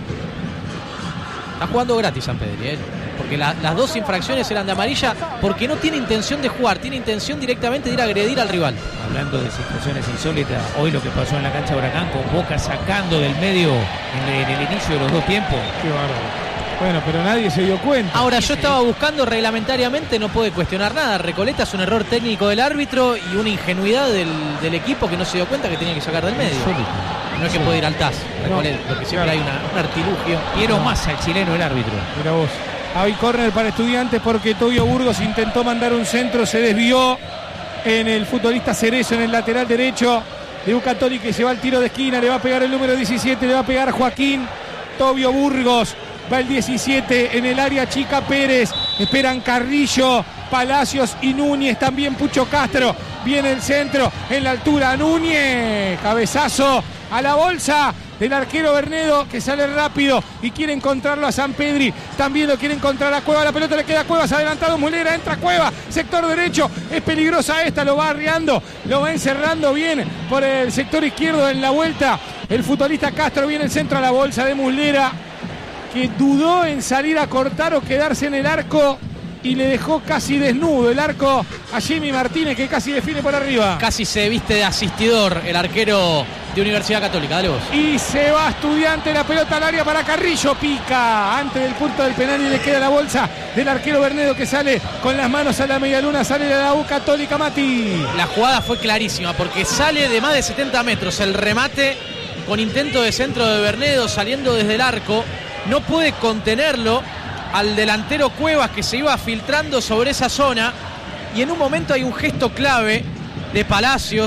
Está jugando gratis San Pedro, porque las dos infracciones eran de amarilla, porque no tiene intención de jugar, tiene intención directamente de ir a agredir al rival. Hablando de situaciones insólitas, hoy lo que pasó en la cancha de Huracán con Boca sacando del medio en el inicio de los dos tiempos. Qué bárbaro. Bueno, pero nadie se dio cuenta. Ahora, yo estaba buscando reglamentariamente, no puede cuestionar nada. Recoleta es un error técnico del árbitro y una ingenuidad del equipo que no se dio cuenta que tenía que sacar del medio. No es que puede ir al TAS, Recoleta, porque siempre hay un artilugio. Quiero más al chileno el árbitro. Mira vos. Hay córner para Estudiantes porque Tobio Burgos intentó mandar un centro, se desvió en el futbolista Cerezo en el lateral derecho de U Católica y se va al tiro de esquina, le va a pegar el número 17, le va a pegar Joaquín Tobio Burgos, va el 17 en el área chica Pérez, esperan Carrillo, Palacios y Núñez, también Pucho Castro, viene el centro en la altura, Núñez, cabezazo a la bolsa del arquero Bernedo que sale rápido y quiere encontrarlo a San Pedri, también lo quiere encontrar a Cueva, la pelota le queda a Cuevas, adelantado Mulera, entra Cueva, sector derecho, es peligrosa esta, lo va arriando, lo va encerrando bien por el sector izquierdo en la vuelta, el futbolista Castro, viene el centro a la bolsa de Mulera, que dudó en salir a cortar o quedarse en el arco y le dejó casi desnudo el arco a Jimmy Martínez, que casi define por arriba. Casi se viste de asistidor el arquero de Universidad Católica, dale vos. Y se va Estudiante, la pelota al área para Carrillo, pica antes del punto del penal y le queda la bolsa del arquero Bernedo que sale con las manos a la medialuna, sale de la U Católica, Mati. La jugada fue clarísima porque sale de más de 70 metros el remate con intento de centro de Bernedo saliendo desde el arco, no puede contenerlo al delantero Cuevas que se iba filtrando sobre esa zona y en un momento hay un gesto clave de Palacios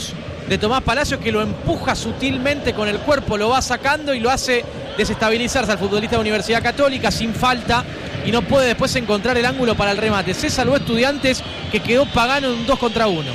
de Tomás Palacios, que lo empuja sutilmente con el cuerpo, lo va sacando y lo hace desestabilizarse al futbolista de Universidad Católica sin falta y no puede después encontrar el ángulo para el remate. Se salvó Estudiantes, que quedó pagano en un 2 contra 1.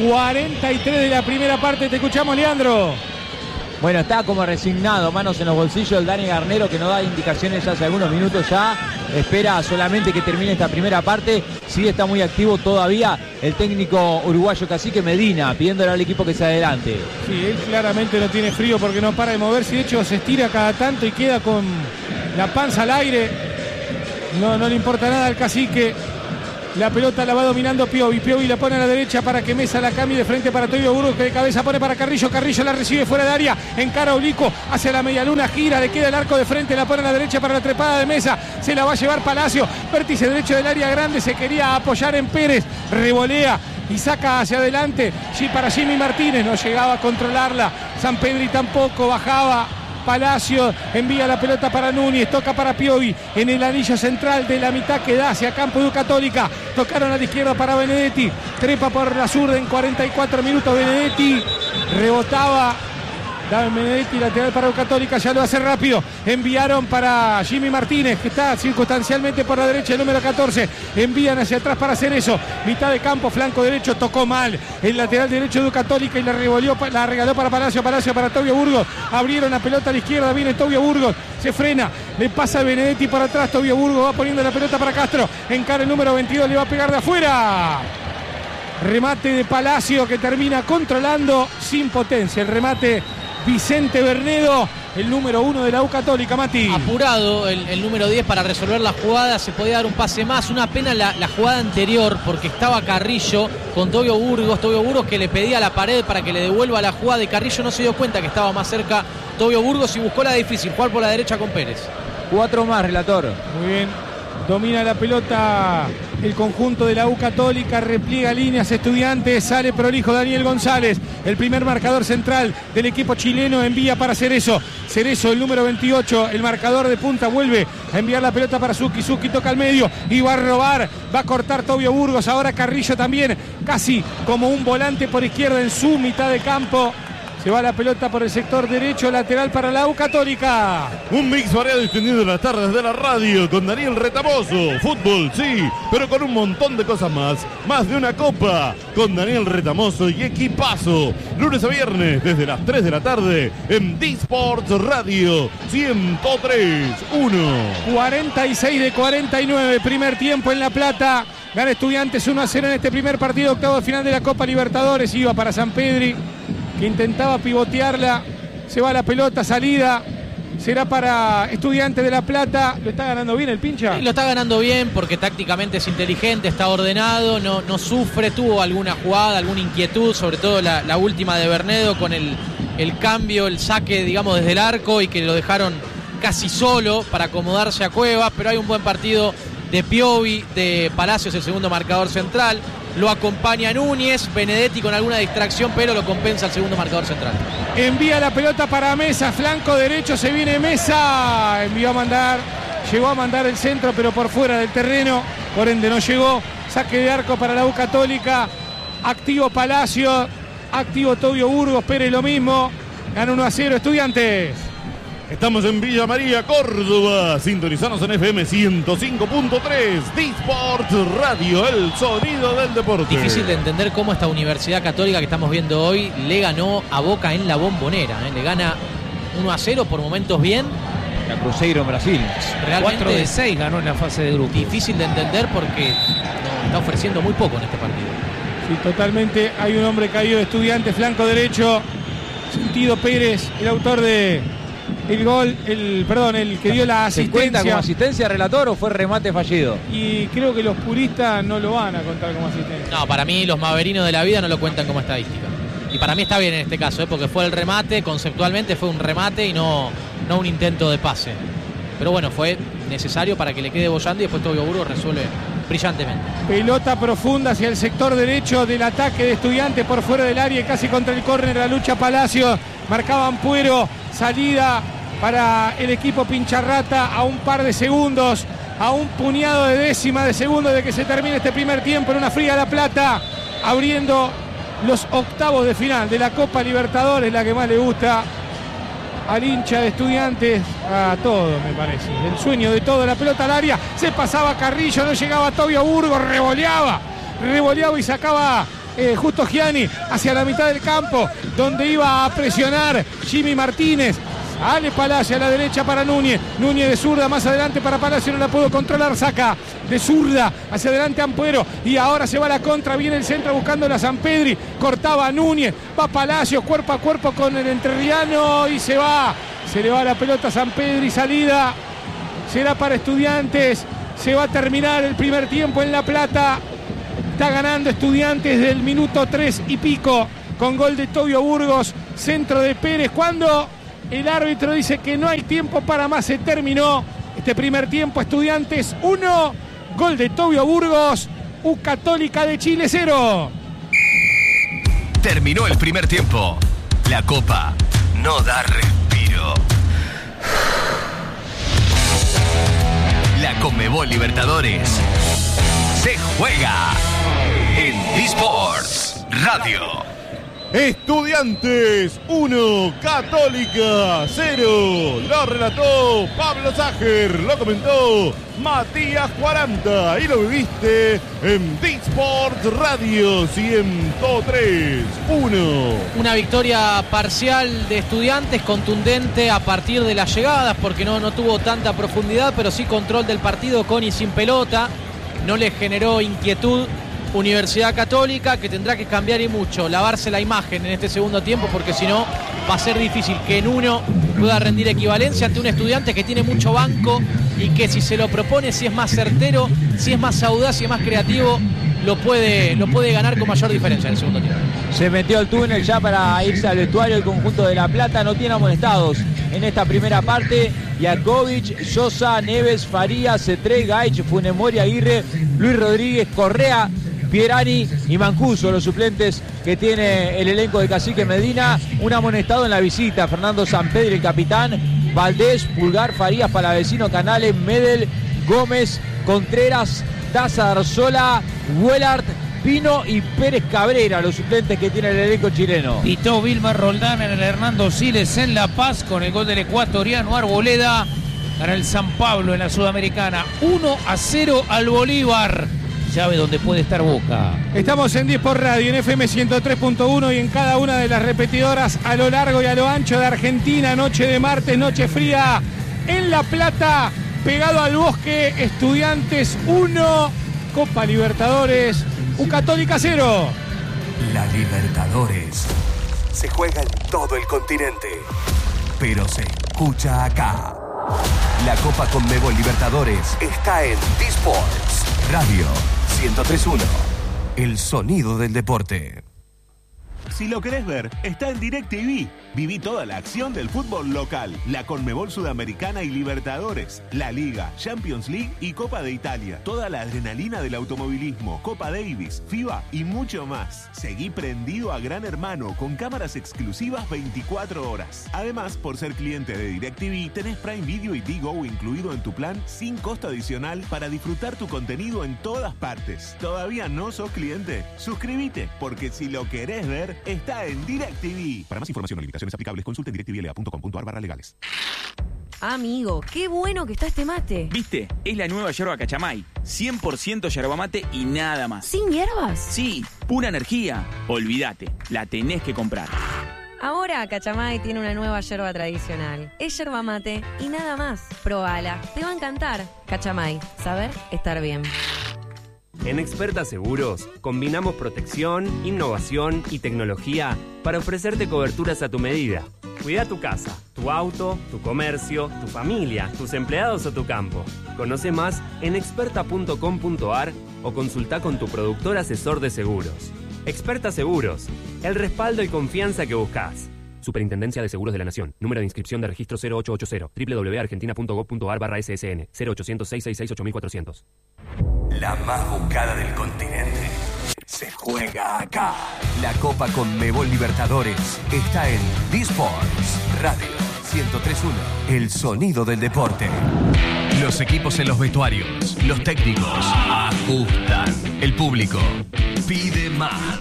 43 de la primera parte, te escuchamos, Leandro. Bueno, está como resignado, manos en los bolsillos el Dani Garnero, que no da indicaciones hace algunos minutos ya. Espera solamente que termine esta primera parte. Sí está muy activo todavía el técnico uruguayo Cacique Medina, pidiéndole al equipo que se adelante. Sí, él claramente no tiene frío porque no para de moverse. De hecho, se estira cada tanto y queda con la panza al aire. No le importa nada al Cacique. La pelota la va dominando Piovi. Piovi la pone a la derecha para que Mesa la cambie de frente para Tobio Burgos, que de cabeza pone para Carrillo. Carrillo la recibe fuera de área. Encara Oblico hacia la medialuna. Gira, le queda el arco de frente. La pone a la derecha para la trepada de Mesa. Se la va a llevar Palacio. Vértice derecho del área grande. Se quería apoyar en Pérez. Revolea y saca hacia adelante. Sí, para Jimmy Martínez. No llegaba a controlarla. Sampedri tampoco. Bajaba. Palacio envía la pelota para Núñez, toca para Piovi en el anillo central de la mitad que da hacia Campo de Católica. Tocaron a la izquierda para Benedetti, trepa por la zurda en 44 minutos. Benedetti rebotaba. David Benedetti, lateral para Católica, ya lo hace rápido. Enviaron para Jimmy Martínez, que está circunstancialmente por la derecha, el número 14. Envían hacia atrás para hacer eso. Mitad de campo, flanco derecho, tocó mal el lateral derecho de Católica y la regaló para Palacio. Palacio para Tobio Burgos. Abrieron la pelota a la izquierda, viene Tobio Burgos. Se frena, le pasa a Benedetti por atrás. Tobio Burgos va poniendo la pelota para Castro. Encara el número 22, le va a pegar de afuera. Remate de Palacio que termina controlando sin potencia. El remate Vicente Bernedo, el número 1 de la U Católica, Mati. Apurado el número 10 para resolver la jugada, se podía dar un pase más. Una pena la jugada anterior porque estaba Carrillo con Tobio Burgos que le pedía a la pared para que le devuelva la jugada y Carrillo no se dio cuenta que estaba más cerca Tobio Burgos y buscó la difícil, jugar por la derecha con Pérez. 4 más, relator. Muy bien. Domina la pelota el conjunto de la U Católica, repliega líneas Estudiantes, sale prolijo Daniel González, el primer marcador central del equipo chileno, envía para Cerezo, el número 28, el marcador de punta, vuelve a enviar la pelota para Zucchi, toca al medio y va a robar, va a cortar Tobio Burgos, ahora Carrillo también, casi como un volante por izquierda en su mitad de campo. Se va la pelota por el sector derecho, lateral para la U Católica. Un mix variado y extendido en las tardes de la radio con Daniel Retamoso. Fútbol, sí, pero con un montón de cosas más. Más de una copa con Daniel Retamoso y equipazo. Lunes a viernes desde las 3 de la tarde en D-Sports Radio 103.1. 46 de 49, primer tiempo en La Plata. Gana Estudiantes 1-0 en este primer partido, octavo de final de la Copa Libertadores. Iba para Sampedri, que intentaba pivotearla, se va la pelota, salida, será para Estudiantes de La Plata. ¿Lo está ganando bien el pincha? Sí, lo está ganando bien porque tácticamente es inteligente, está ordenado, no sufre, tuvo alguna jugada, alguna inquietud, sobre todo la última de Bernedo con el cambio, el saque, digamos, desde el arco y que lo dejaron casi solo para acomodarse a Cuevas, pero hay un buen partido de Piovi, de Palacios, el segundo marcador central. Lo acompaña Núñez, Benedetti con alguna distracción, pero lo compensa el segundo marcador central. Envía la pelota para Mesa, flanco derecho, se viene Mesa. Llegó a mandar el centro, pero por fuera del terreno, por ende no llegó. Saque de arco para la U Católica. Activo Palacio, activo Tobio Burgos, Pérez lo mismo. Gana 1-0 Estudiantes. Estamos en Villa María, Córdoba. Sintonizanos en FM 105.3. D-Sports Radio, el sonido del deporte. Difícil de entender cómo esta Universidad Católica que estamos viendo hoy le ganó a Boca en la Bombonera. Le gana 1-0 por momentos bien. La Cruzeiro en Brasil. Realmente 4 de 6 ganó en la fase de grupo. Difícil de entender porque está ofreciendo muy poco en este partido. Sí, totalmente. Hay un hombre caído de Estudiantes, flanco derecho. Sentido Pérez, el autor de el gol, el que dio la asistencia. ¿Se cuenta como asistencia, relator, o fue remate fallido? Y creo que los puristas no lo van a contar como asistencia. No, para mí los maverinos de la vida no lo cuentan como estadística. Y para mí está bien en este caso, porque fue el remate, conceptualmente fue un remate y no un intento de pase. Pero bueno, fue necesario para que le quede bollando y después Tobio Burgos resuelve brillantemente. Pelota profunda hacia el sector derecho del ataque de Estudiantes por fuera del área y casi contra el córner, la lucha Palacio. Marcaba Ampuero, salida para el equipo Pincharrata a un par de segundos, a un puñado de décima de segundo de que se termine este primer tiempo en una fría La Plata, abriendo los octavos de final de la Copa Libertadores, la que más le gusta al hincha de Estudiantes, a todo me parece. El sueño de todo, la pelota al área, se pasaba Carrillo, no llegaba Tobio Burgos, revoleaba y sacaba Justo Gianni hacia la mitad del campo, donde iba a presionar Jimmy Martínez. Ale Palacio a la derecha para Núñez de zurda más adelante para Palacio, no la pudo controlar, saca de zurda hacia adelante Ampuero y ahora se va a la contra, viene el centro buscando la Sampedri, cortaba a Núñez, va Palacio cuerpo a cuerpo con el entrerriano y se le va la pelota a Sampedri, salida será para Estudiantes, se va a terminar el primer tiempo en La Plata, está ganando Estudiantes del minuto 3 y pico con gol de Tobio Burgos, centro de Pérez, cuando el árbitro dice que no hay tiempo para más, se terminó este primer tiempo. Estudiantes 1, gol de Tobio Burgos, U Católica de Chile 0. Terminó el primer tiempo. La Copa no da respiro. La Conmebol Libertadores se juega en eSports Radio. Estudiantes 1, Católica 0. Lo relató Pablo Sager, lo comentó Matías 40 y lo viviste en eSports Radio 103.1. Una victoria parcial de Estudiantes, contundente a partir de las llegadas, porque no tuvo tanta profundidad, pero sí control del partido con y sin pelota. No le generó inquietud Universidad Católica, que tendrá que cambiar y mucho, lavarse la imagen en este segundo tiempo, porque si no va a ser difícil que en uno pueda rendir equivalencia ante un Estudiante que tiene mucho banco y que si se lo propone, si es más certero, si es más audaz y es más creativo, lo puede ganar con mayor diferencia en el segundo tiempo. Se metió al túnel ya para irse al vestuario el conjunto de La Plata, no tiene amonestados en esta primera parte. Jakovic, Sosa, Neves, Farías, Cetré, Gaich, Funemori, Aguirre, Luis Rodríguez, Correa, Pierani y Mancuso, los suplentes que tiene el elenco de Cacique Medina. Un amonestado en la visita, Fernando Sampedri, el capitán, Valdés, Pulgar, Farías, Palavecino, Canales, Medel, Gómez, Contreras, Daza Arzola, Huelart, Pino y Pérez Cabrera, los suplentes que tiene el elenco chileno. Pitó Vilma Roldán en el Hernando Siles en La Paz con el gol del ecuatoriano Arboleda para el San Pablo en la Sudamericana. 1-0 al Bolívar. Llave donde puede estar Boca. Estamos en eSports Radio, en FM 103.1 y en cada una de las repetidoras a lo largo y a lo ancho de Argentina. Noche de martes, noche fría en La Plata, pegado al bosque. Estudiantes 1, Copa Libertadores, U Católica 0. La Libertadores se juega en todo el continente, pero se escucha acá. La Copa Conmebol Libertadores está en eSports Radio 103.1. El sonido del deporte. Si lo querés ver, está en DirecTV. Viví toda la acción del fútbol local, la Conmebol Sudamericana y Libertadores, la Liga, Champions League y Copa de Italia. Toda la adrenalina del automovilismo, Copa Davis, FIBA y mucho más. Seguí prendido a Gran Hermano con cámaras exclusivas 24 horas. Además, por ser cliente de DirecTV, tenés Prime Video y Digo incluido en tu plan sin costo adicional para disfrutar tu contenido en todas partes. ¿Todavía no sos cliente? Suscríbete, porque si lo querés ver, está en DirecTV. Para más información o limitaciones aplicables, consulte en directvla.com.ar/legales. Amigo, qué bueno que está este mate. ¿Viste? Es la nueva yerba Cachamay. 100% yerba mate y nada más. ¿Sin hierbas? Sí, pura energía. Olvídate, la tenés que comprar. Ahora Cachamay tiene una nueva yerba tradicional. Es yerba mate y nada más. Probala, te va a encantar. Cachamay, saber estar bien. En Experta Seguros combinamos protección, innovación y tecnología para ofrecerte coberturas a tu medida. Cuida tu casa, tu auto, tu comercio, tu familia, tus empleados o tu campo. Conoce más en experta.com.ar o consulta con tu productor asesor de seguros. Experta Seguros, el respaldo y confianza que buscas. Superintendencia de Seguros de la Nación. Número de inscripción de registro 0880. www.argentina.gov.ar/ssn 0800-666-8400. La más buscada del continente se juega acá. La Copa Conmebol Libertadores está en eSports Radio 103.1. El sonido del deporte. Los equipos en los vestuarios, los técnicos ajustan. El público pide más.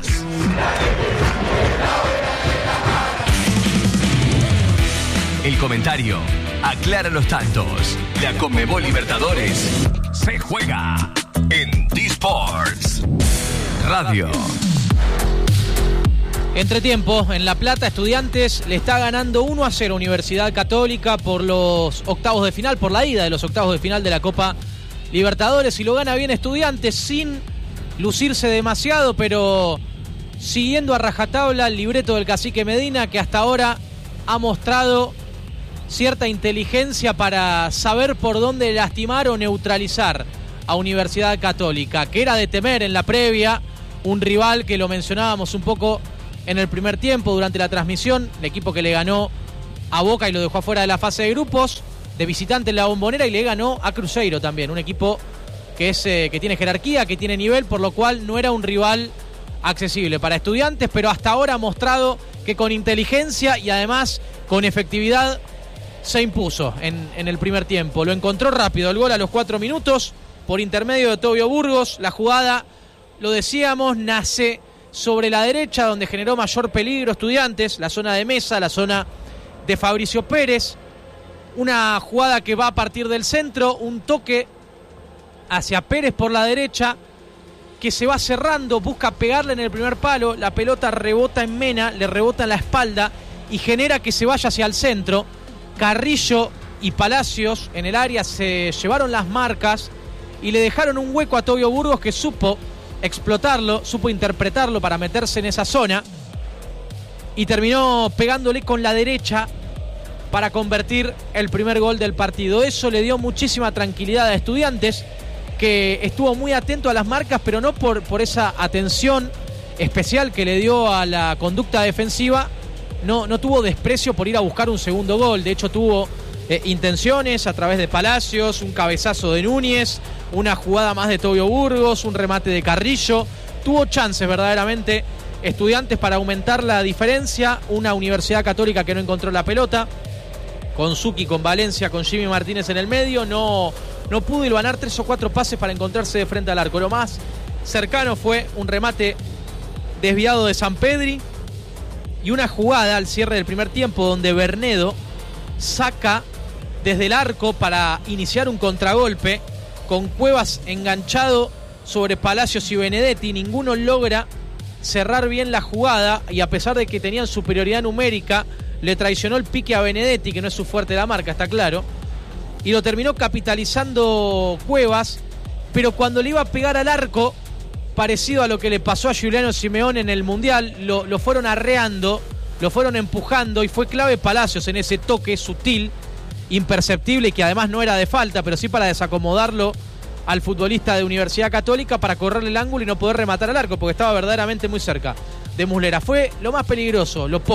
El comentario aclara los tantos. La Conmebol Libertadores se juega en D-Sports Radio. Entretiempo, en La Plata, Estudiantes le está ganando 1-0 Universidad Católica por los octavos de final, por la ida de los octavos de final de la Copa Libertadores, y lo gana bien Estudiantes sin lucirse demasiado, pero siguiendo a rajatabla el libreto del Cacique Medina, que hasta ahora ha mostrado cierta inteligencia para saber por dónde lastimar o neutralizar a Universidad Católica, que era de temer en la previa, un rival que lo mencionábamos un poco en el primer tiempo durante la transmisión, el equipo que le ganó a Boca y lo dejó afuera de la fase de grupos, de visitante en la Bombonera, y le ganó a Cruzeiro también, un equipo que tiene jerarquía, que tiene nivel, por lo cual no era un rival accesible para Estudiantes, pero hasta ahora ha mostrado que con inteligencia y además con efectividad se impuso en el primer tiempo. Lo encontró rápido, el gol a los 4 minutos por intermedio de Tobio Burgos. La jugada, lo decíamos, nace sobre la derecha, donde generó mayor peligro Estudiantes, la zona de Mesa, la zona de Fabricio Pérez. Una jugada que va a partir del centro, un toque hacia Pérez por la derecha, que se va cerrando, busca pegarle en el primer palo, la pelota rebota en Mena, le rebota en la espalda y genera que se vaya hacia el centro. Carrillo y Palacios en el área se llevaron las marcas y le dejaron un hueco a Tobio Burgos, que supo explotarlo, supo interpretarlo para meterse en esa zona y terminó pegándole con la derecha para convertir el primer gol del partido. Eso le dio muchísima tranquilidad a Estudiantes, que estuvo muy atento a las marcas, pero no por esa atención especial que le dio a la conducta defensiva. No tuvo desprecio por ir a buscar un segundo gol. De hecho, tuvo intenciones a través de Palacios, un cabezazo de Núñez, una jugada más de Tobio Burgos, un remate de Carrillo. Tuvo chances verdaderamente Estudiantes para aumentar la diferencia. Una Universidad Católica que no encontró la pelota, con Zucchi, con Valencia, con Jimmy Martínez en el medio. No pudo hilvanar 3 o 4 pases para encontrarse de frente al arco. Lo más cercano fue un remate desviado de Sampedri y una jugada al cierre del primer tiempo donde Bernedo saca desde el arco para iniciar un contragolpe, con Cuevas enganchado sobre Palacios y Benedetti. Ninguno logra cerrar bien la jugada, y a pesar de que tenían superioridad numérica, le traicionó el pique a Benedetti, que no es su fuerte la marca, está claro, y lo terminó capitalizando Cuevas. Pero cuando le iba a pegar al arco, parecido a lo que le pasó a Giuliano Simeone en el Mundial, lo fueron arreando, lo fueron empujando, y fue clave Palacios en ese toque sutil, imperceptible, y que además no era de falta, pero sí para desacomodarlo al futbolista de Universidad Católica, para correrle el ángulo y no poder rematar al arco, porque estaba verdaderamente muy cerca de Muslera. Fue lo más peligroso, lo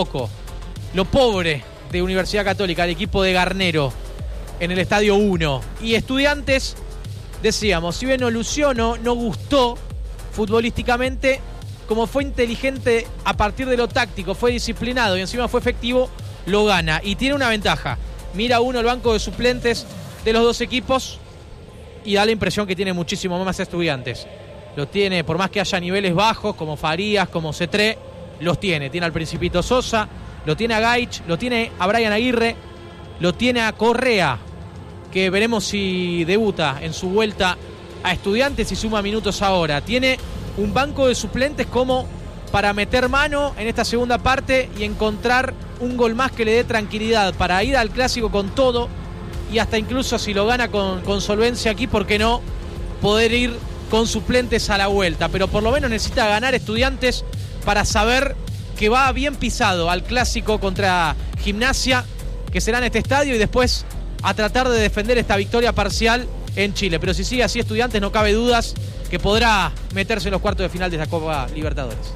pobre de Universidad Católica, el equipo de Garnero en el Estadio 1. Y Estudiantes, decíamos, si bien no lució, no gustó futbolísticamente, como fue inteligente a partir de lo táctico, fue disciplinado y encima fue efectivo, lo gana y tiene una ventaja. Mira uno el banco de suplentes de los dos equipos y da la impresión que tiene muchísimo más Estudiantes. Lo tiene, por más que haya niveles bajos como Farías, como Cetré, los tiene. Tiene al Principito Sosa, lo tiene a Gaich, lo tiene a Brian Aguirre, lo tiene a Correa, que veremos si debuta en su vuelta a Estudiantes y suma minutos ahora. Tiene un banco de suplentes como para meter mano en esta segunda parte y encontrar un gol más que le dé tranquilidad para ir al Clásico con todo, y hasta incluso si lo gana con solvencia aquí, ¿por qué no poder ir con suplentes a la vuelta? Pero por lo menos necesita ganar Estudiantes para saber que va bien pisado al Clásico contra Gimnasia, que será en este estadio, y después a tratar de defender esta victoria parcial en Chile. Pero si sigue así Estudiantes, no cabe dudas que podrá meterse en los cuartos de final de esta Copa Libertadores.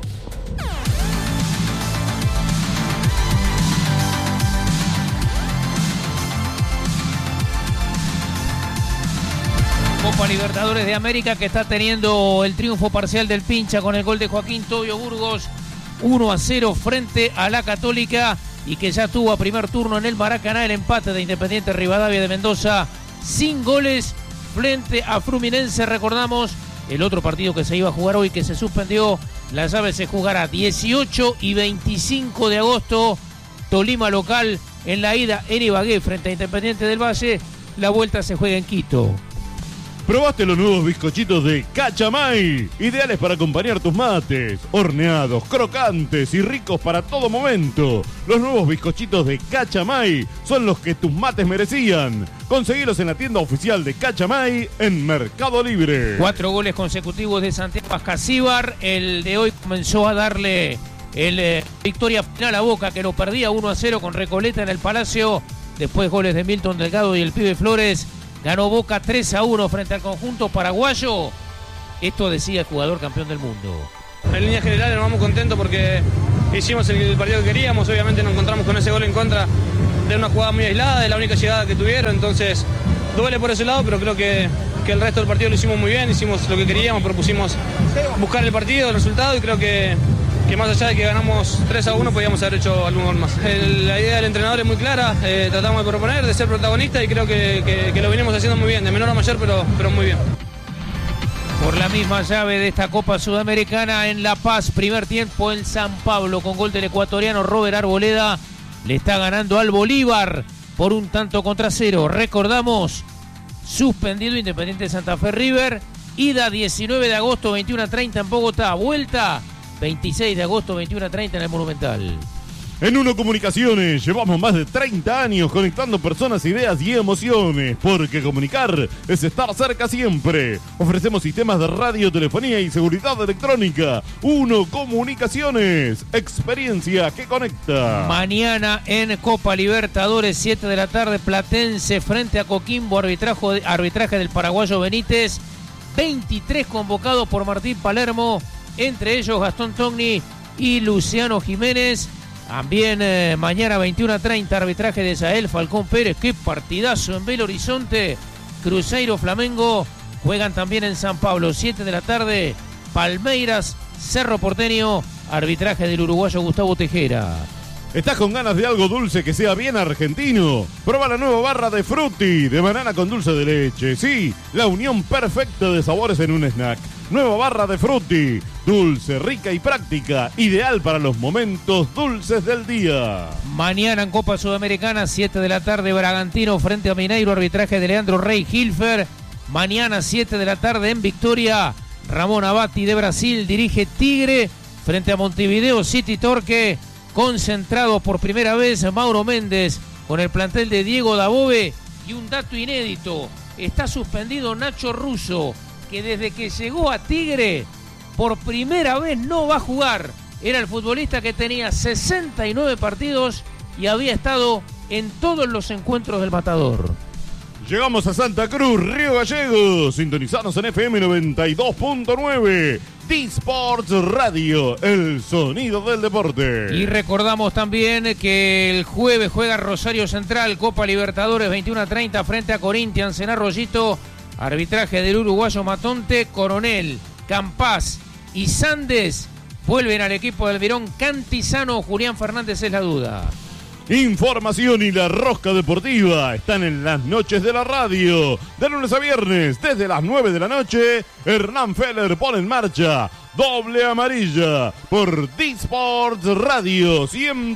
Copa Libertadores de América, que está teniendo el triunfo parcial del Pincha con el gol de Joaquín Tobio Burgos, 1-0 frente a la Católica, y que ya tuvo a primer turno en el Maracaná el empate de Independiente Rivadavia de Mendoza sin goles frente a Fluminense. Recordamos el otro partido que se iba a jugar hoy, que se suspendió. La llave se jugará 18 y 25 de agosto. Tolima local en la ida en Ibagué frente a Independiente del Valle. La vuelta se juega en Quito. ¿Probaste los nuevos bizcochitos de Cachamay? Ideales para acompañar tus mates. Horneados, crocantes y ricos para todo momento. Los nuevos bizcochitos de Cachamay son los que tus mates merecían. Conseguilos en la tienda oficial de Cachamay en Mercado Libre. 4 goles consecutivos de Santiago Ascasíbar. El de hoy comenzó a darle victoria final a Boca, que lo perdía 1-0 con Recoleta en el Palacio. Después goles de Milton Delgado y el pibe Flores. Ganó Boca 3-1 frente al conjunto paraguayo. Esto decía el jugador campeón del mundo. En líneas generales nos vamos contentos porque hicimos el partido que queríamos. Obviamente nos encontramos con ese gol en contra de una jugada muy aislada, de la única llegada que tuvieron. Entonces duele por ese lado, pero creo que el resto del partido lo hicimos muy bien. Hicimos lo que queríamos, propusimos buscar el partido, el resultado, y creo que más allá de que ganamos 3-1 podíamos haber hecho algún gol más. La idea del entrenador es muy clara, tratamos de proponer, de ser protagonistas, y creo que lo venimos haciendo muy bien, de menor a mayor, pero muy bien. Por la misma llave de esta Copa Sudamericana en La Paz, primer tiempo en San Pablo, con gol del ecuatoriano Robert Arboleda, le está ganando al Bolívar por 1-0. Recordamos, suspendido Independiente Santa Fe River, ida 19 de agosto 21:30 en Bogotá, vuelta 26 de agosto, 21:30 en el Monumental. En Uno Comunicaciones llevamos más de 30 años conectando personas, ideas y emociones, porque comunicar es estar cerca siempre. Ofrecemos sistemas de radio, telefonía y seguridad electrónica. Uno Comunicaciones, experiencia que conecta. Mañana en Copa Libertadores, 7 de la tarde, Platense frente a Coquimbo, arbitraje del paraguayo Benítez. 23 convocados por Martín Palermo, entre ellos Gastón Togni y Luciano Jiménez. También mañana 21:30, arbitraje de Yael Falcón Pérez. Qué partidazo en Belo Horizonte. Cruzeiro Flamengo juegan también en San Pablo, 7 de la tarde. Palmeiras Cerro Porteño, arbitraje del uruguayo Gustavo Tejera. ¿Estás con ganas de algo dulce que sea bien argentino? Prueba la nueva barra de Frutti, de banana con dulce de leche. Sí, la unión perfecta de sabores en un snack. Nueva barra de Frutti, dulce, rica y práctica, ideal para los momentos dulces del día. Mañana en Copa Sudamericana, 7 de la tarde, Bragantino frente a Mineiro, arbitraje de Leandro Rey Hilfer. Mañana, 7 de la tarde en Victoria, Ramón Abati de Brasil dirige Tigre frente a Montevideo City Torque. Concentrado por primera vez Mauro Méndez con el plantel de Diego Dabove. Y un dato inédito, está suspendido Nacho Russo, que desde que llegó a Tigre por primera vez no va a jugar. Era el futbolista que tenía 69 partidos y había estado en todos los encuentros del Matador. Llegamos a Santa Cruz, Río Gallegos. Sintonizanos en FM 92.9. D-Sports Radio, el sonido del deporte. Y recordamos también que el jueves juega Rosario Central, Copa Libertadores, 21:30 frente a Corinthians en Arroyito. Arbitraje del uruguayo Matonte. Coronel, Campás y Sandes vuelven al equipo del Verón. Cantizano, Julián Fernández es la duda. Información y la rosca deportiva están en las noches de la radio. De lunes a viernes, desde las 9 de la noche, Hernán Feller pone en marcha Doble Amarilla por D-Sports Radio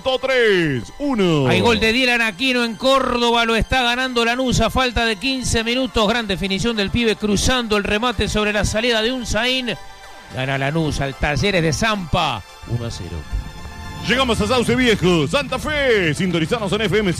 103.1. Hay gol de Dylan Aquino en Córdoba, lo está ganando Lanús a falta de 15 minutos. Gran definición del pibe cruzando el remate sobre la salida de Unzaín. Gana Lanús al Talleres de Zampa 1-0. Llegamos a Sauce Viejo, Santa Fe. Sintonizanos en FM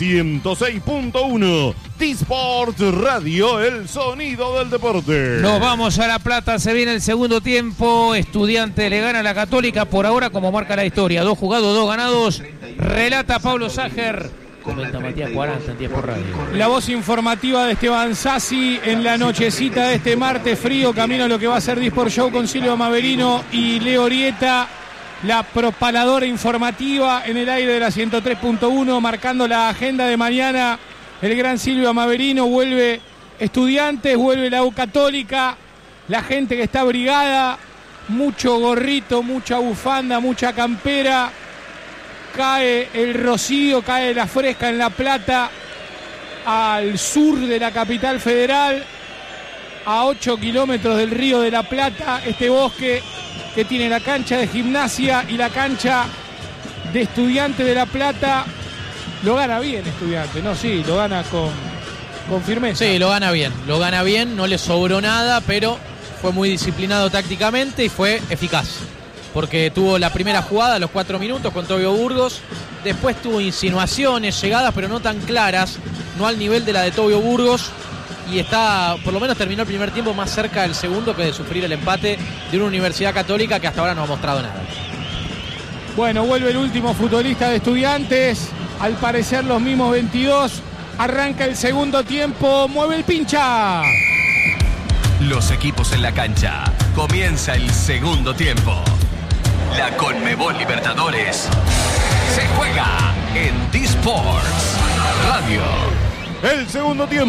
106.1. D-Sports Radio, el sonido del deporte. Nos vamos a La Plata, se viene el segundo tiempo. Estudiante le gana a la Católica por ahora, como marca la historia. 2 jugados, 2 ganados. Relata Pablo Ságer. Comenta Matías 40 en 10 por radio. La voz informativa de Esteban Sassi en la nochecita de este martes frío. Camino a lo que va a ser D-Sport Show con Silvio Maverino y Leo Orieta. La propaladora informativa en el aire de la 103.1, marcando la agenda de mañana. El gran Silvio Maverino, vuelve Estudiantes, vuelve la U Católica, la gente que está abrigada, mucho gorrito, mucha bufanda, mucha campera. Cae el rocío, cae la fresca en La Plata, al sur de la capital federal. a 8 kilómetros del Río de la Plata, este bosque que tiene la cancha de Gimnasia y la cancha de Estudiantes de La Plata. Lo gana bien Estudiantes, ¿no? Sí, lo gana con firmeza. Sí, lo gana bien, no le sobró nada, pero fue muy disciplinado tácticamente y fue eficaz. Porque tuvo la primera jugada a los 4 minutos con Tobio Burgos, después tuvo insinuaciones, llegadas, pero no tan claras, no al nivel de la de Tobio Burgos, y por lo menos terminó el primer tiempo más cerca del segundo que de sufrir el empate de una Universidad Católica que hasta ahora no ha mostrado nada. Bueno, vuelve el último futbolista de Estudiantes, al parecer los mismos 22, arranca el segundo tiempo, mueve el pincha. Los equipos en la cancha, comienza el segundo tiempo. La Conmebol Libertadores se juega en D-Sports Radio. El segundo tiempo.